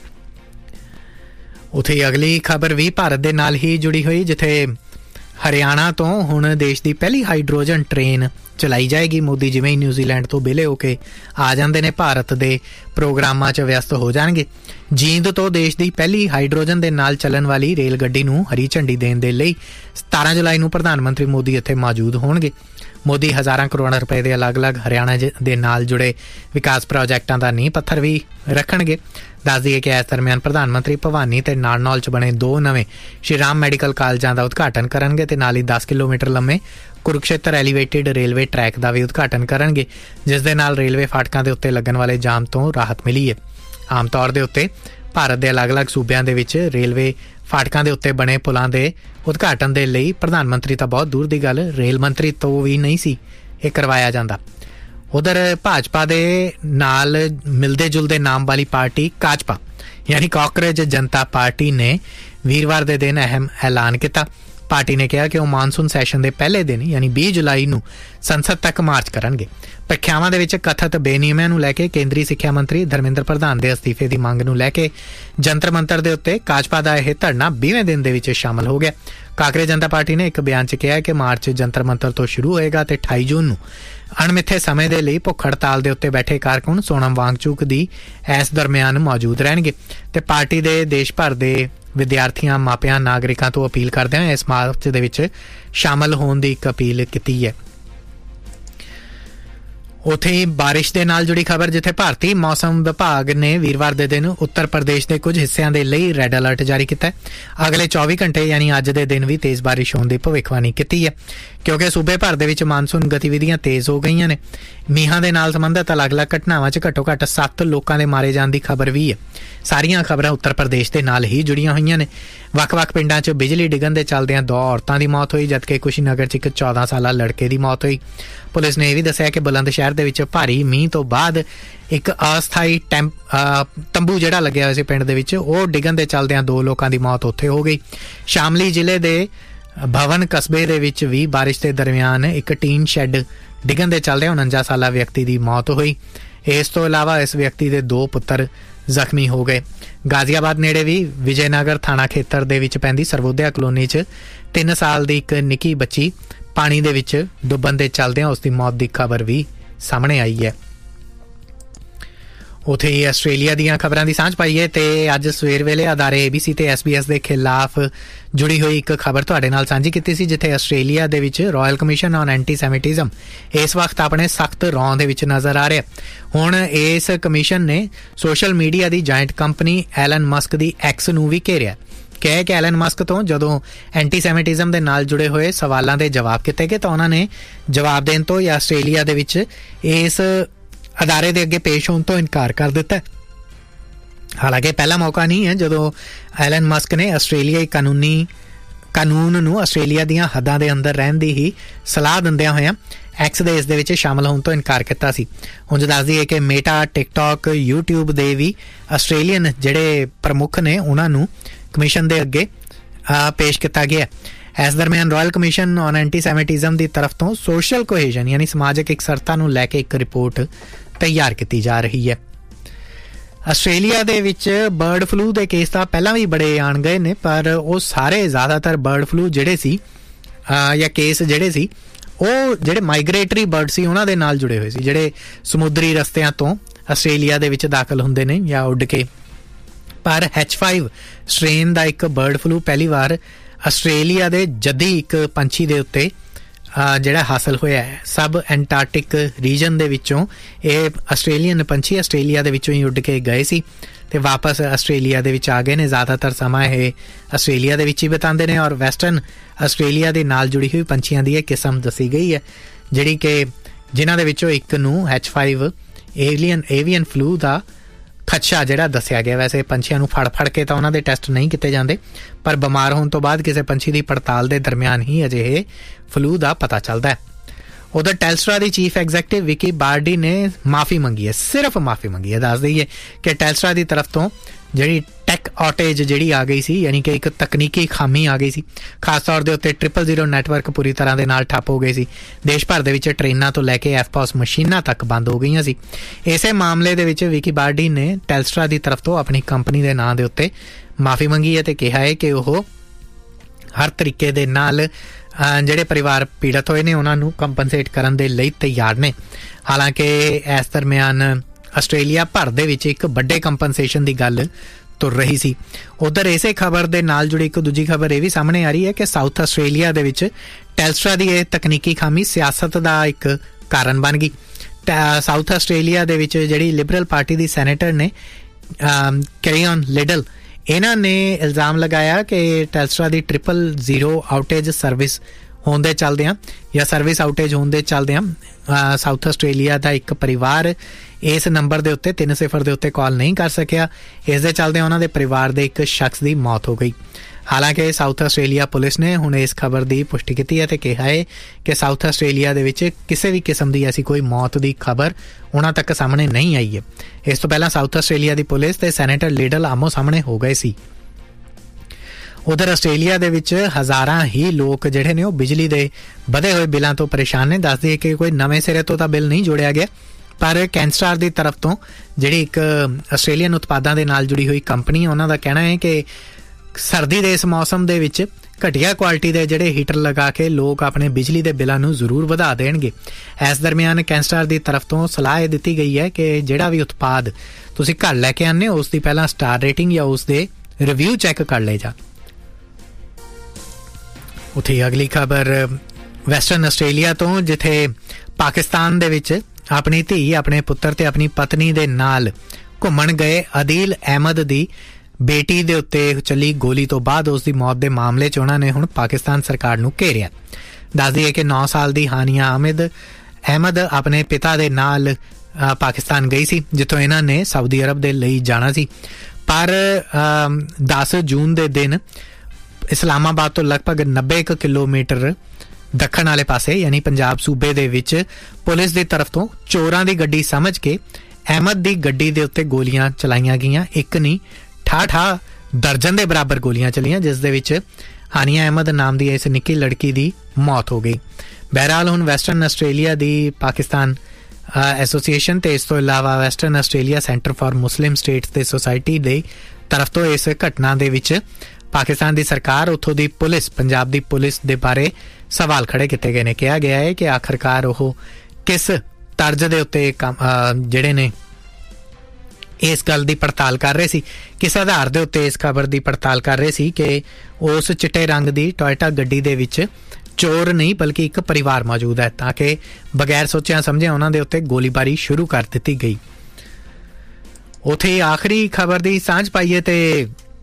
ਉੱਥੇ ਅਗਲੀ ਖਬਰ ਵੀ ਭਾਰਤ ਦੇ ਨਾਲ ਹੀ ਜੁੜੀ ਹੋਈ, ਜਿੱਥੇ ਹਰਿਆਣਾ ਤੋਂ ਹੁਣ ਦੇਸ਼ ਦੀ ਪਹਿਲੀ ਹਾਈਡਰੋਜਨ ਟ੍ਰੇਨ ਚਲਾਈ ਜਾਏਗੀ। ਮੋਦੀ ਜਿਵੇਂ ਹੀ ਨਿਊਜ਼ੀਲੈਂਡ ਤੋਂ ਵਿਹਲੇ ਹੋ ਕੇ ਆ ਜਾਂਦੇ ਨੇ, ਭਾਰਤ ਦੇ ਪ੍ਰੋਗਰਾਮਾਂ 'ਚ ਵਿਅਸਤ ਹੋ ਜਾਣਗੇ। ਜੀਂਦ ਤੋਂ ਦੇਸ਼ ਦੀ ਪਹਿਲੀ ਹਾਈਡਰੋਜਨ ਦੇ ਨਾਲ ਚੱਲਣ ਵਾਲੀ ਰੇਲ ਗੱਡੀ ਨੂੰ ਹਰੀ ਝੰਡੀ ਦੇਣ ਦੇ ਲਈ ਸਤਾਰਾਂ ਜੁਲਾਈ ਨੂੰ ਪ੍ਰਧਾਨ ਮੰਤਰੀ ਮੋਦੀ ਇੱਥੇ ਮੌਜੂਦ ਹੋਣਗੇ। ਮੋਦੀ ਹਜ਼ਾਰਾਂ ਕਰੋੜ ਰੁਪਏ ਦੇ ਅਲੱਗ-ਅਲੱਗ ਹਰਿਆਣਾ ਦੇ ਨਾਲ ਜੁੜੇ ਵਿਕਾਸ ਪ੍ਰੋਜੈਕਟਾਂ ਦਾ ਨੀਂਹ ਪੱਥਰ ਵੀ ਰੱਖਣਗੇ। ਦੱਸ ਦਈਏ ਕਿ ਇਸ ਦਰਮਿਆਨ ਪ੍ਰਧਾਨ ਮੰਤਰੀ ਭਵਾਨੀ ਤੇ ਨਾਰਨੌਲ 'ਚ ਬਣੇ ਦੋ ਨਵੇਂ ਸ਼੍ਰੀ ਰਾਮ ਮੈਡੀਕਲ ਕਾਲਜਾਂ ਦਾ ਉਦਘਾਟਨ ਕਰਨਗੇ ਤੇ ਨਾਲ ਹੀ ਦਸ ਕਿਲੋਮੀਟਰ ਲੰਮੇ ਕੁਰੂਕਸ਼ੇਤਰ ਐਲੀਵੇਟਿਡ ਰੇਲਵੇ ਟਰੈਕ ਦਾ ਵੀ ਉਦਘਾਟਨ ਕਰਨਗੇ, ਜਿਸ ਦੇ ਨਾਲ ਰੇਲਵੇ ਫਾਟਕਾਂ ਦੇ ਉੱਤੇ ਲੱਗਣ ਵਾਲੇ ਜਾਮ ਤੋਂ ਰਾਹਤ ਮਿਲੀ ਹੈ। ਆਮ ਤੌਰ ਦੇ ਉੱਤੇ ਭਾਰਤ ਦੇ ਅਲੱਗ-ਅਲੱਗ ਸੂਬਿਆਂ ਦੇ ਵਿੱਚ ਰੇਲਵੇ ਫਾਟਕਾਂ ਦੇ ਉੱਤੇ ਬਣੇ ਪੁਲਾਂ ਦੇ ਉਦਘਾਟਨ ਦੇ ਲਈ ਪ੍ਰਧਾਨ ਮੰਤਰੀ ਤਾਂ ਬਹੁਤ ਦੂਰ ਦੀ ਗੱਲ, ਰੇਲ ਮੰਤਰੀ ਤੋਂ ਵੀ ਨਹੀਂ ਸੀ ਇਹ ਕਰਵਾਇਆ ਜਾਂਦਾ। ਉਧਰ ਭਾਜਪਾ ਦੇ ਨਾਲ ਮਿਲਦੇ ਜੁਲਦੇ ਨਾਮ ਵਾਲੀ ਪਾਰਟੀ ਕਾਜਪਾ ਯਾਨੀ ਕਾਕਰੋਚ ਜਨਤਾ ਪਾਰਟੀ ਨੇ ਵੀਰਵਾਰ ਦੇ ਦਿਨ ਅਹਿਮ ਐਲਾਨ ਕੀਤਾ। ਪਾਰਟੀ ਨੇ ਕਿਹਾ ਕਿ ਉਹ ਮਾਨਸੂਨ ਸੈਸ਼ਨ ਦੇ ਪਹਿਲੇ ਦਿਨ ਯਾਨੀ ਵੀਹ ਜੁਲਾਈ ਨੂੰ ਸੰਸਦ ਤੱਕ ਮਾਰਚ ਕਰਨਗੇ। ਪ੍ਰੀਖਿਆਵਾਂ ਦੇ ਵਿੱਚ ਕਥਿਤ ਬੇਨਿਯਮੀਆਂ ਨੂੰ ਲੈ ਕੇ ਕੇਂਦਰੀ ਸਿੱਖਿਆ ਮੰਤਰੀ ਧਰਮਿੰਦਰ ਪ੍ਰਧਾਨ ਦੇ ਅਸਤੀਫੇ ਦੀ ਮੰਗ ਨੂੰ ਲੈ ਕੇ ਜੰਤਰ ਮੰਤਰ ਦੇ ਉੱਤੇ ਕਾਜਪਾ ਦਾ ਇਹ ਧਰਨਾ ਵੀਹਵੇਂ ਦਿਨ ਦੇ ਵਿੱਚ ਸ਼ਾਮਲ ਹੋ ਗਿਆ। ਕਾਂਗਰਸ ਜਨਤਾ ਪਾਰਟੀ ਨੇ ਇੱਕ ਬਿਆਨ 'ਚ ਕਿਹਾ ਕਿ ਮਾਰਚ ਜੰਤਰ ਮੰਤਰ ਤੋਂ ਸ਼ੁਰੂ ਹੋਏਗਾ ਤੇ ਅਠਾਈ ਜੂਨ ਨੂੰ ਅਣਮਿੱਥੇ ਸਮੇਂ ਦੇ ਲਈ ਭੁੱਖ ਹੜਤਾਲ ਦੇ ਉੱਤੇ ਬੈਠੇ ਕਾਰਕੁਨ ਸੋਨਮ ਵਾਂਗਚੁਕ ਦੀ ਇਸ ਦਰਮਿਆਨ ਮੌਜੂਦ ਰਹਿਣਗੇ ਤੇ ਪਾਰਟੀ ਦੇ ਦੇਸ਼ ਭਰ ਦੇ ਵਿਦਿਆਰਥੀਆਂ, ਮਾਪਿਆਂ, ਨਾਗਰਿਕਾਂ ਤੋਂ ਅਪੀਲ ਕਰਦੇ ਹੋਏ ਇਸ ਮਾਰਚ ਦੇ ਵਿੱਚ ਸ਼ਾਮਲ ਹੋਣ ਦੀ ਇੱਕ ਅਪੀਲ ਕੀਤੀ ਹੈ। ਉੱਥੇ ਹੀ ਬਾਰਿਸ਼ ਦੇ ਨਾਲ ਜੁੜੀ ਖਬਰ, ਜਿੱਥੇ ਭਾਰਤੀ ਮੌਸਮ ਵਿਭਾਗ ਨੇ ਵੀਰਵਾਰ ਦੇ ਦਿਨ ਉੱਤਰ ਪ੍ਰਦੇਸ਼ ਦੇ ਕੁਝ ਹਿੱਸਿਆਂ ਦੇ ਲਈ ਰੈੱਡ ਅਲਰਟ ਜਾਰੀ ਕੀਤਾ ਹੈ। ਅਗਲੇ ਚੌਵੀ ਘੰਟੇ ਯਾਨੀ ਅੱਜ ਦੇ ਦਿਨ ਵੀ ਤੇਜ਼ ਬਾਰਿਸ਼ ਹੋਣ ਦੀ ਭਵਿੱਖਬਾਣੀ ਕੀਤੀ ਹੈ, ਕਿਉਂਕਿ ਸੂਬੇ ਭਰ ਦੇ ਵਿੱਚ ਮਾਨਸੂਨ ਗਤੀਵਿਧੀਆਂ ਤੇਜ਼ ਹੋ ਗਈਆਂ ਨੇ। ਮੀਂਹਾਂ ਦੇ ਨਾਲ ਸੰਬੰਧਿਤ ਅਲੱਗ-ਅਲੱਗ ਘਟਨਾਵਾਂ 'ਚ ਘੱਟੋ ਘੱਟ ਸੱਤ ਲੋਕਾਂ ਦੇ ਮਾਰੇ ਜਾਣ ਦੀ ਖਬਰ ਵੀ ਹੈ। ਸਾਰੀਆਂ ਖਬਰਾਂ ਉੱਤਰ ਪ੍ਰਦੇਸ਼ ਦੇ ਨਾਲ ਹੀ ਜੁੜੀਆਂ ਹੋਈਆਂ ਨੇ। ਵੱਖ-ਵੱਖ ਪਿੰਡਾਂ 'ਚ ਬਿਜਲੀ ਡਿੱਗਣ ਦੇ ਚੱਲਦਿਆਂ ਦੋ ਔਰਤਾਂ ਦੀ ਮੌਤ ਹੋਈ, ਜਦਕਿ ਕੁਸ਼ੀਨਗਰ 'ਚ ਇੱਕ ਚੌਦਾਂ ਸਾਲਾ ਲੜਕੇ ਦੀ ਮੌਤ ਹੋਈ। ਪੁਲਿਸ ਨੇ ਇਹ ਵੀ ਦੱਸਿਆ ਕਿ ਬੁਲੰਦ ਸ਼ਹਿਰ ਦੇ ਵਿੱਚ ਭਾਰੀ ਮੀਂਹ ਤੋਂ ਬਾਅਦ ਇੱਕ ਅਸਥਾਈ ਤੰਬੂ ਜਿਹੜਾ ਲੱਗਿਆ ਹੋਇਆ ਸੀ ਪਿੰਡ ਦੇ ਵਿੱਚ, ਉਹ ਡਿੱਗਣ ਦੇ ਚੱਲਦਿਆਂ ਦੋ ਲੋਕਾਂ ਦੀ ਮੌਤ ਉੱਥੇ ਹੋ ਗਈ। ਸ਼ਾਮਲੀ ਜ਼ਿਲ੍ਹੇ ਦੇ ਭਵਨ ਕਸਬੇ ਦੇ ਵਿੱਚ ਵੀ ਬਾਰਿਸ਼ ਦੇ ਦਰਮਿਆਨ ਇੱਕ ਟੀਨ ਸ਼ੈੱਡ ਡਿੱਗਣ ਦੇ ਚੱਲਦਿਆਂ ਉਣੰਜਾ ਸਾਲਾ ਵਿਅਕਤੀ ਦੀ ਮੌਤ ਹੋਈ। ਇਸ ਤੋਂ ਇਲਾਵਾ ਇਸ ਵਿਅਕਤੀ ਦੇ ਦੋ ਪੁੱਤਰ ਜ਼ਖਮੀ ਹੋ ਗਏ। ਗਾਜ਼ੀਆਬਾਦ ਨੇੜੇ ਵੀ ਵਿਜੇਨਗਰ ਥਾਣਾ ਖੇਤਰ ਦੇ ਵਿੱਚ ਪੈਂਦੀ ਸਰਵੋਦਿਆ ਕਲੋਨੀ 'ਚ ਤਿੰਨ ਸਾਲ ਦੀ ਇੱਕ ਨਿੱਕੀ ਬੱਚੀ ਪਾਣੀ ਦੇ ਵਿੱਚ ਡੁੱਬਣ ਦੇ ਚੱਲਦਿਆਂ ਉਸ ਦੀ ਮੌਤ ਦੀ ਖਬਰ ਵੀ ਸਾਹਮਣੇ ਆਈ ਹੈ। ਉੱਥੇ ਹੀ ਆਸਟ੍ਰੇਲੀਆ ਦੀਆਂ ਖਬਰਾਂ ਦੀ ਸਾਂਝ ਪਾਈਏ ਤੇ ਅੱਜ ਸਵੇਰ ਵੇਲੇ ਅਦਾਰੇ ਏ ਬੀ ਸੀ ਤੇ ਐਸ ਬੀ ਐਸ ਦੇ ਖਿਲਾਫ ਜੁੜੀ ਹੋਈ ਇੱਕ ਖਬਰ ਤੁਹਾਡੇ ਨਾਲ ਸਾਂਝੀ ਕੀਤੀ ਸੀ, ਜਿੱਥੇ ਆਸਟ੍ਰੇਲੀਆ ਦੇ ਵਿੱਚ ਰਾਇਲ ਕਮਿਸ਼ਨ ਔਨ ਐਂਟੀ ਸੈਮਿਟਿਜ਼ਮ ਇਸ ਵਕਤ ਆਪਣੇ ਸਖਤ ਰੌਂ ਦੇ ਵਿੱਚ ਨਜ਼ਰ ਆ ਰਿਹਾ। ਹੁਣ ਇਸ ਕਮਿਸ਼ਨ ਨੇ ਸੋਸ਼ਲ ਮੀਡੀਆ ਦੀ ਜਾਇੰਟ ਕੰਪਨੀ ਐਲਨ ਮਸਕ ਦੀ ਐਕਸ ਨੂੰ ਵੀ ਘੇਰਿਆ। ਕਹੇ ਕਿ ਐਲਨ ਮਸਕ ਤੋਂ ਜਦੋਂ ਐਂਟੀ ਸੈਮਿਟਿਜ਼ਮ ਦੇ ਨਾਲ ਜੁੜੇ ਹੋਏ ਸਵਾਲਾਂ ਦੇ ਜਵਾਬ ਕੀਤੇ ਗਏ ਤਾਂ ਉਹਨਾਂ ਨੇ ਜਵਾਬ ਦੇਣ ਤੋਂ ਜਾਂ ਆਸਟ੍ਰੇਲੀਆ ਦੇ ਵਿੱਚ ਇਸ ਅਦਾਰੇ ਦੇ ਅੱਗੇ ਪੇਸ਼ ਹੋਣ ਤੋਂ ਇਨਕਾਰ ਕਰ ਦਿੱਤਾ। ਹਾਲਾਂਕਿ ਪਹਿਲਾ ਮੌਕਾ ਨਹੀਂ ਹੈ ਜਦੋਂ ਐਲਨ ਮਸਕ ਨੇ ਆਸਟ੍ਰੇਲੀਆਈ ਕਾਨੂੰਨੀ ਕਾਨੂੰਨ ਨੂੰ ਆਸਟ੍ਰੇਲੀਆ ਦੀਆਂ ਹੱਦਾਂ ਦੇ ਅੰਦਰ ਰਹਿਣ ਦੀ ਹੀ ਸਲਾਹ ਦਿੰਦਿਆਂ ਹੋਇਆਂ ਐਕਸ ਦੇ ਇਸ ਦੇ ਵਿੱਚ ਸ਼ਾਮਲ ਹੋਣ ਤੋਂ ਇਨਕਾਰ ਕੀਤਾ ਸੀ। ਉਂਝ ਦੱਸਦੀ ਹੈ ਕਿ ਮੇਟਾ, ਟਿਕਟੌਕ, ਯੂਟਿਊਬ ਦੇ ਵੀ ਆਸਟ੍ਰੇਲੀਅਨ ਜਿਹੜੇ ਪ੍ਰਮੁੱਖ ਨੇ ਉਹਨਾਂ ਨੂੰ ਕਮਿਸ਼ਨ ਦੇ ਅੱਗੇ ਪੇਸ਼ ਕੀਤਾ ਗਿਆ। ਇਸ ਦਰਮਿਆਨ ਰਾਇਲ ਕਮਿਸ਼ਨ ਔਨ ਐਂਟੀ ਸੈਮਿਟਿਜ਼ਮ ਦੀ ਤਰਫ ਤੋਂ ਸੋਸ਼ਲ ਕੋਹੇਜ਼ਨ ਯਾਨੀ ਸਮਾਜਿਕ ਇਕਸਰਤਾ ਨੂੰ ਲੈ ਕੇ ਇੱਕ ਰਿਪੋਰਟ ਤਿਆਰ ਕੀਤੀ ਜਾ ਰਹੀ ਹੈ। ਆਸਟ੍ਰੇਲੀਆ ਦੇ ਵਿੱਚ ਬਰਡ ਫਲੂ ਦੇ ਕੇਸ ਤਾਂ ਪਹਿਲਾਂ ਵੀ ਬੜੇ ਆਣ ਗਏ ਨੇ, ਪਰ ਉਹ ਸਾਰੇ ਜ਼ਿਆਦਾਤਰ ਬਰਡ ਫਲੂ ਜਿਹੜੇ ਸੀ ਜਾਂ ਕੇਸ ਜਿਹੜੇ ਸੀ ਉਹ ਜਿਹੜੇ ਮਾਈਗ੍ਰੇਟਰੀ ਬਰਡ ਸੀ ਉਹਨਾਂ ਦੇ ਨਾਲ ਜੁੜੇ ਹੋਏ ਸੀ, ਜਿਹੜੇ ਸਮੁੰਦਰੀ ਰਸਤਿਆਂ ਤੋਂ ਆਸਟ੍ਰੇਲੀਆ ਦੇ ਵਿੱਚ ਦਾਖਲ ਹੁੰਦੇ ਨੇ ਜਾਂ ਉੱਡ ਕੇ। ਪਰ ਐਚ ਫਾਈਵ ਸਟ੍ਰੇਨ ਦਾ ਇੱਕ ਬਰਡ ਫਲੂ ਪਹਿਲੀ ਵਾਰ ਆਸਟ੍ਰੇਲੀਆ ਦੇ ਜੱਦੀ ਇੱਕ ਪੰਛੀ ਦੇ ਉੱਤੇ ਜਿਹੜਾ ਹਾਸਲ ਹੋਇਆ ਹੈ। ਸਬ ਐਂਟਾਰਕਟਿਕ ਰੀਜਨ ਦੇ ਵਿੱਚੋਂ ਇਹ ਆਸਟ੍ਰੇਲੀਅਨ ਪੰਛੀ ਆਸਟ੍ਰੇਲੀਆ ਦੇ ਵਿੱਚੋਂ ਹੀ ਉੱਡ ਕੇ ਗਏ ਸੀ ਤੇ ਵਾਪਸ ਆਸਟ੍ਰੇਲੀਆ ਦੇ ਵਿੱਚ ਆ ਗਏ ਨੇ। ਜ਼ਿਆਦਾਤਰ ਸਮਾਂ ਇਹ ਆਸਟ੍ਰੇਲੀਆ ਦੇ ਵਿੱਚ ਹੀ ਬਿਤਾਉਂਦੇ ਨੇ ਔਰ ਵੈਸਟਰਨ ਆਸਟ੍ਰੇਲੀਆ ਦੇ ਨਾਲ ਜੁੜੀ ਹੋਈ ਪੰਛੀਆਂ ਦੀ ਇਹ ਕਿਸਮ ਦੱਸੀ ਗਈ ਹੈ, ਜਿਹੜੀ ਕਿ ਜਿਨ੍ਹਾਂ ਦੇ ਵਿੱਚੋਂ ਇੱਕ ਨੂੰ H five alien avian flu ਦਾ ਖਦਸ਼ਾ ਜਿਹੜਾ ਦੱਸਿਆ ਗਿਆ। ਵੈਸੇ ਪੰਛੀਆਂ ਨੂੰ ਫੜ ਫੜ ਕੇ ਤਾਂ ਉਹਨਾਂ ਦੇ ਟੈਸਟ ਨਹੀਂ ਕੀਤੇ ਜਾਂਦੇ, ਪਰ ਬਿਮਾਰ ਹੋਣ ਤੋਂ ਬਾਅਦ ਕਿਸੇ ਪੰਛੀ ਦੀ ਪੜਤਾਲ ਦੇ ਦਰਮਿਆਨ ਹੀ ਅਜਿਹੇ ਫਲੂ ਦਾ ਪਤਾ ਚੱਲਦਾ ਹੈ। ਉਧਰ ਟੈਲਸਟਰਾ ਦੀ ਚੀਫ ਐਗਜ਼ੈਕਟਿਵ ਵਿਕੀ ਬਾਰਡੀ ਨੇ ਮਾਫੀ ਮੰਗੀ ਹੈ, ਸਿਰਫ ਮਾਫੀ ਮੰਗੀ ਹੈ। ਦੱਸ ਦਈਏ ਕਿ ਟੈਲਸਟਰਾ ਦੀ ਤਰਫ ਤੋਂ ਜਿਹੜੀ ਟੈਕ ਆਊਟੇਜ ਜਿਹੜੀ ਆ ਗਈ ਸੀ, ਯਾਨੀ ਕਿ ਇੱਕ ਤਕਨੀਕੀ ਖਾਮੀ ਆ ਗਈ ਸੀ, ਖਾਸ ਤੌਰ ਦੇ ਉੱਤੇ ਟ੍ਰਿਪਲ ਜ਼ੀਰੋ ਨੈਟਵਰਕ ਪੂਰੀ ਤਰ੍ਹਾਂ ਦੇ ਨਾਲ ਠੱਪ ਹੋ ਗਏ ਸੀ। ਦੇਸ਼ ਭਰ ਦੇ ਵਿੱਚ ਟ੍ਰੇਨਾਂ ਤੋਂ ਲੈ ਕੇ ਐਫਪੋਸ ਮਸ਼ੀਨਾਂ ਤੱਕ ਬੰਦ ਹੋ ਗਈਆਂ ਸੀ। ਇਸੇ ਮਾਮਲੇ ਦੇ ਵਿੱਚ ਵਿਕੀ ਬਾਰਡੀ ਨੇ ਟੈਲਸਟਰਾ ਦੀ ਤਰਫ ਤੋਂ ਆਪਣੀ ਕੰਪਨੀ ਦੇ ਨਾਂ ਦੇ ਉੱਤੇ ਮਾਫੀ ਮੰਗੀ ਹੈ ਤੇ ਕਿਹਾ ਹੈ ਕਿ ਉਹ ਹਰ ਤਰੀਕੇ ਦੇ ਨਾਲ ਜਿਹੜੇ ਪਰਿਵਾਰ ਪੀੜਤ ਹੋਏ ਨੇ ਉਹਨਾਂ ਨੂੰ ਕੰਪਨਸੇਟ ਕਰਨ ਦੇ ਲਈ ਤਿਆਰ ਨੇ। ਹਾਲਾਂਕਿ ਇਸ ਦਰਮਿਆਨ ਆਸਟ੍ਰੇਲੀਆ ਭਰ ਦੇ ਵਿੱਚ ਇੱਕ ਵੱਡੇ ਕੰਪਨਸੇਸ਼ਨ ਦੀ ਗੱਲ ਤੁਰ ਰਹੀ ਸੀ। ਉਧਰ ਇਸੇ ਖਬਰ ਦੇ ਨਾਲ ਜੁੜੀ ਇੱਕ ਦੂਜੀ ਖਬਰ ਇਹ ਵੀ ਸਾਹਮਣੇ ਆ ਰਹੀ ਹੈ ਕਿ ਸਾਊਥ ਆਸਟ੍ਰੇਲੀਆ ਦੇ ਵਿੱਚ ਟੈਲਸਟਰਾ ਦੀ ਇਹ ਤਕਨੀਕੀ ਖਾਮੀ ਸਿਆਸਤ ਦਾ ਇੱਕ ਕਾਰਨ ਬਣ ਗਈ। ਸਾਊਥ ਆਸਟ੍ਰੇਲੀਆ ਦੇ ਵਿੱਚ ਜਿਹੜੀ ਲਿਬਰਲ ਪਾਰਟੀ ਦੀ ਸੈਨੇਟਰ ਨੇ ਕੈਰੀਓਨ ਲਿਡਲ, ਇਹਨਾਂ ਨੇ ਇਲਜ਼ਾਮ ਲਗਾਇਆ ਕਿ ਟੈਲਸਟਰਾ ਦੀ ਟ੍ਰਿਪਲ ਜ਼ੀਰੋ ਆਊਟੇਜ ਸਰਵਿਸ ਹੋਣ ਦੇ ਚੱਲਦਿਆਂ ਜਾਂ ਸਰਵਿਸ ਆਊਟੇਜ ਹੋਣ ਦੇ ਚੱਲਦਿਆਂ ਸਾਊਥ ਆਸਟ੍ਰੇਲੀਆ ਦਾ ਇੱਕ ਪਰਿਵਾਰ ਇਸ ਨੰਬਰ ਦੇ ਉੱਤੇ ਤਿੰਨ ਸਿਫਰ ਦੇ ਉੱਤੇ ਕਾਲ ਨਹੀਂ ਕਰ ਸਕਿਆ। ਇਸ ਦੇ ਚੱਲਦਿਆਂ ਉਹਨਾਂ ਦੇ ਪਰਿਵਾਰ ਦੇ ਇੱਕ ਸ਼ਖਸ ਦੀ ਮੌਤ ਹੋ ਗਈ। ਹਾਲਾਂਕਿ ਸਾਊਥ ਆਸਟ੍ਰੇਲੀਆ ਪੁਲਿਸ ਨੇ ਹੁਣ ਇਸ ਖਬਰ ਦੀ ਪੁਸ਼ਟੀ ਕੀਤੀ ਹੈ ਤੇ ਕਿਹਾ ਹੈ ਕਿ ਸਾਊਥ ਆਸਟ੍ਰੇਲੀਆ ਦੇ ਵਿੱਚ ਕਿਸੇ ਵੀ ਕਿਸਮ ਦੀ ਐਸੀ ਕੋਈ ਮੌਤ ਦੀ ਖਬਰ ਉਹਨਾਂ ਤੱਕ ਸਾਹਮਣੇ ਨਹੀਂ ਆਈ ਹੈ। ਇਸ ਤੋਂ ਪਹਿਲਾਂ ਸਾਊਥ ਆਸਟ੍ਰੇਲੀਆ ਦੀ ਪੁਲਿਸ ਤੇ ਸੈਨੇਟਰ ਲਿਡਲ ਆਮੋ ਸਾਹਮਣੇ ਹੋ ਗਏ ਸੀ। ਉਧਰ ਆਸਟ੍ਰੇਲੀਆ ਦੇ ਵਿੱਚ ਹਜ਼ਾਰਾਂ ਹੀ ਲੋਕ ਜਿਹੜੇ ਨੇ ਉਹ ਬਿਜਲੀ ਦੇ ਵਧੇ ਹੋਏ ਬਿੱਲਾਂ ਤੋਂ ਪਰੇਸ਼ਾਨ ਨੇ। ਦੱਸਦੇ ਕਿ ਕੋਈ ਨਵੇਂ ਸਿਰੇ ਤੋਂ ਤਾਂ ਬਿੱਲ ਨਹੀਂ ਜੋੜਿਆ ਗਿਆ, ਪਰ ਕੈਨਸਟਾਰ ਦੀ ਤਰਫ ਤੋਂ ਜਿਹੜੀ ਇੱਕ ਆਸਟ੍ਰੇਲੀਅਨ ਉਤਪਾਦਾਂ ਦੇ ਨਾਲ ਜੁੜੀ ਹੋਈ ਕੰਪਨੀ ਹੈ, ਉਹਨਾਂ ਦਾ ਕਹਿਣਾ ਹੈ ਕਿ ਸਰਦੀ ਦੇ ਇਸ ਮੌਸਮ ਦੇ ਵਿੱਚ ਘਟੀਆ ਕੁਆਲਿਟੀ ਦੇ ਜਿਹੜੇ ਹੀਟਰ ਲਗਾ ਕੇ ਲੋਕ ਆਪਣੇ ਬਿਜਲੀ ਦੇ ਬਿੱਲਾਂ ਨੂੰ ਜ਼ਰੂਰ ਵਧਾ ਦੇਣਗੇ। ਇਸ ਦਰਮਿਆਨ ਕੈਨਸਟਾਰ ਦੀ ਤਰਫ ਤੋਂ ਸਲਾਹ ਇਹ ਦਿੱਤੀ ਗਈ ਹੈ ਕਿ ਜਿਹੜਾ ਵੀ ਉਤਪਾਦ ਤੁਸੀਂ ਘਰ ਲੈ ਕੇ ਆਉਂਦੇ ਹੋ ਉਸ ਦੀ ਪਹਿਲਾਂ ਸਟਾਰ ਰੇਟਿੰਗ ਜਾਂ ਉਸ ਦੇ ਰਿਵਿਊ ਚੈੱਕ ਕਰ ਲਏ ਜਾ। ਉੱਥੇ ਅਗਲੀ ਖਬਰ ਵੈਸਟਰਨ ਆਸਟ੍ਰੇਲੀਆ ਤੋਂ, ਜਿੱਥੇ ਪਾਕਿਸਤਾਨ ਦੇ ਵਿੱਚ ਆਪਣੀ ਧੀ, ਆਪਣੇ ਪੁੱਤਰ ਤੇ ਆਪਣੀ ਪਤਨੀ ਦੇ ਨਾਲ ਘੁੰਮਣ ਗਏ ਅਦੀਲ ਅਹਿਮਦ ਦੀ ਬੇਟੀ ਦੇ ਉੱਤੇ ਚੱਲੀ ਗੋਲੀ ਤੋਂ ਬਾਅਦ ਉਸ ਦੀ ਮੌਤ ਦੇ ਮਾਮਲੇ 'ਚ ਉਹਨਾਂ ਨੇ ਹੁਣ ਪਾਕਿਸਤਾਨ ਸਰਕਾਰ ਨੂੰ ਘੇਰਿਆ। ਦੱਸਦੀ ਹੈ ਕਿ ਨੌ ਸਾਲ ਦੀ ਹਾਨੀਆ ਅਹਿਮਦ ਅਹਿਮਦ ਆਪਣੇ ਪਿਤਾ ਦੇ ਨਾਲ ਪਾਕਿਸਤਾਨ ਗਈ ਸੀ, ਜਿੱਥੋਂ ਇਹਨਾਂ ਨੇ ਸਾਊਦੀ ਅਰਬ ਦੇ ਲਈ ਜਾਣਾ ਸੀ। ਪਰ ਦਸ ਜੂਨ ਦੇ ਦਿਨ ਇਸਲਾਮਾਬਾਦ ਤੋਂ ਲਗਭਗ ਨੱਬੇ ਕਿਲੋਮੀਟਰ ਦੱਖਣ ਵਾਲੇ ਪਾਸੇ ਯਾਨੀ ਪੰਜਾਬ ਸੂਬੇ ਦੇ ਵਿੱਚ ਪੁਲਿਸ ਦੀ ਤਰਫ ਤੋਂ ਚੋਰਾਂ ਦੀ ਗੱਡੀ ਸਮਝ ਕੇ ਅਹਿਮਦ ਦੀ ਗੱਡੀ ਦੇ ਉੱਤੇ ਗੋਲੀਆਂ ਚਲਾਈਆਂ ਗਈਆਂ। ਇੱਕ ਨਹੀਂ ਠਾ ਠਾ ਦਰਜਨ ਦੇ ਬਰਾਬਰ ਗੋਲੀਆਂ ਚਲੀਆਂ, ਜਿਸ ਦੇ ਵਿੱਚ ਹਾਨੀਆ ਅਹਿਮਦ ਨਾਮ ਦੀ ਇਸ ਨਿੱਕੀ ਲੜਕੀ ਦੀ ਮੌਤ ਹੋ ਗਈ। ਬਹਰਹਾਲ ਹੁਣ ਵੈਸਟਰਨ ਆਸਟ੍ਰੇਲੀਆ ਦੀ ਪਾਕਿਸਤਾਨ ਐਸੋਸੀਏਸ਼ਨ ਤੇ ਇਸ ਤੋਂ ਇਲਾਵਾ western Australia centre for Muslim status ਤੇ ਸੁਸਾਇਟੀ ਦੇ ਤਰਫ ਤੋਂ ਇਸ ਘਟਨਾ ਦੇ ਵਿੱਚ ਪਾਕਿਸਤਾਨ ਦੀ ਸਰਕਾਰ, ਉੱਥੋਂ ਦੀ ਪੁਲਿਸ, ਪੰਜਾਬ ਦੀ ਪੁਲਿਸ ਦੇ ਬਾਰੇ ਸਵਾਲ ਖੜੇ ਕੀਤੇ ਗਏ ਨੇ। ਕਿਹਾ ਗਿਆ ਹੈ ਕਿ ਆਖਰਕਾਰ ਉਹ ਕਿਸ ਤਰਜ਼ ਦੇ ਉੱਤੇ ਜਿਹੜੇ ਨੇ ਇਸ ਗੱਲ ਦੀ ਪੜਤਾਲ ਕਰ ਰਹੇ ਸੀ, ਕਿਸ ਆਧਾਰ ਦੇ ਉੱਤੇ ਇਸ ਖਬਰ ਦੀ ਪੜਤਾਲ ਕਰ ਰਹੇ ਸੀ ਕਿ ਉਸ ਚਿੱਟੇ ਰੰਗ ਦੀ ਟੋਇਟਾ ਗੱਡੀ ਦੇ ਵਿੱਚ ਚੋਰ ਨਹੀਂ ਬਲਕਿ ਇੱਕ ਪਰਿਵਾਰ ਮੌਜੂਦ ਹੈ, ਤਾਂ ਕਿ ਬਗੈਰ ਸੋਚਿਆ ਸਮਝਿਆ ਉਹਨਾਂ ਦੇ ਉੱਤੇ ਗੋਲੀਬਾਰੀ ਸ਼ੁਰੂ ਕਰ ਦਿੱਤੀ ਗਈ। ਉੱਥੇ ਆਖਰੀ ਖਬਰ ਦੀ ਸਾਂਝ ਪਾਈਏ ਤੇ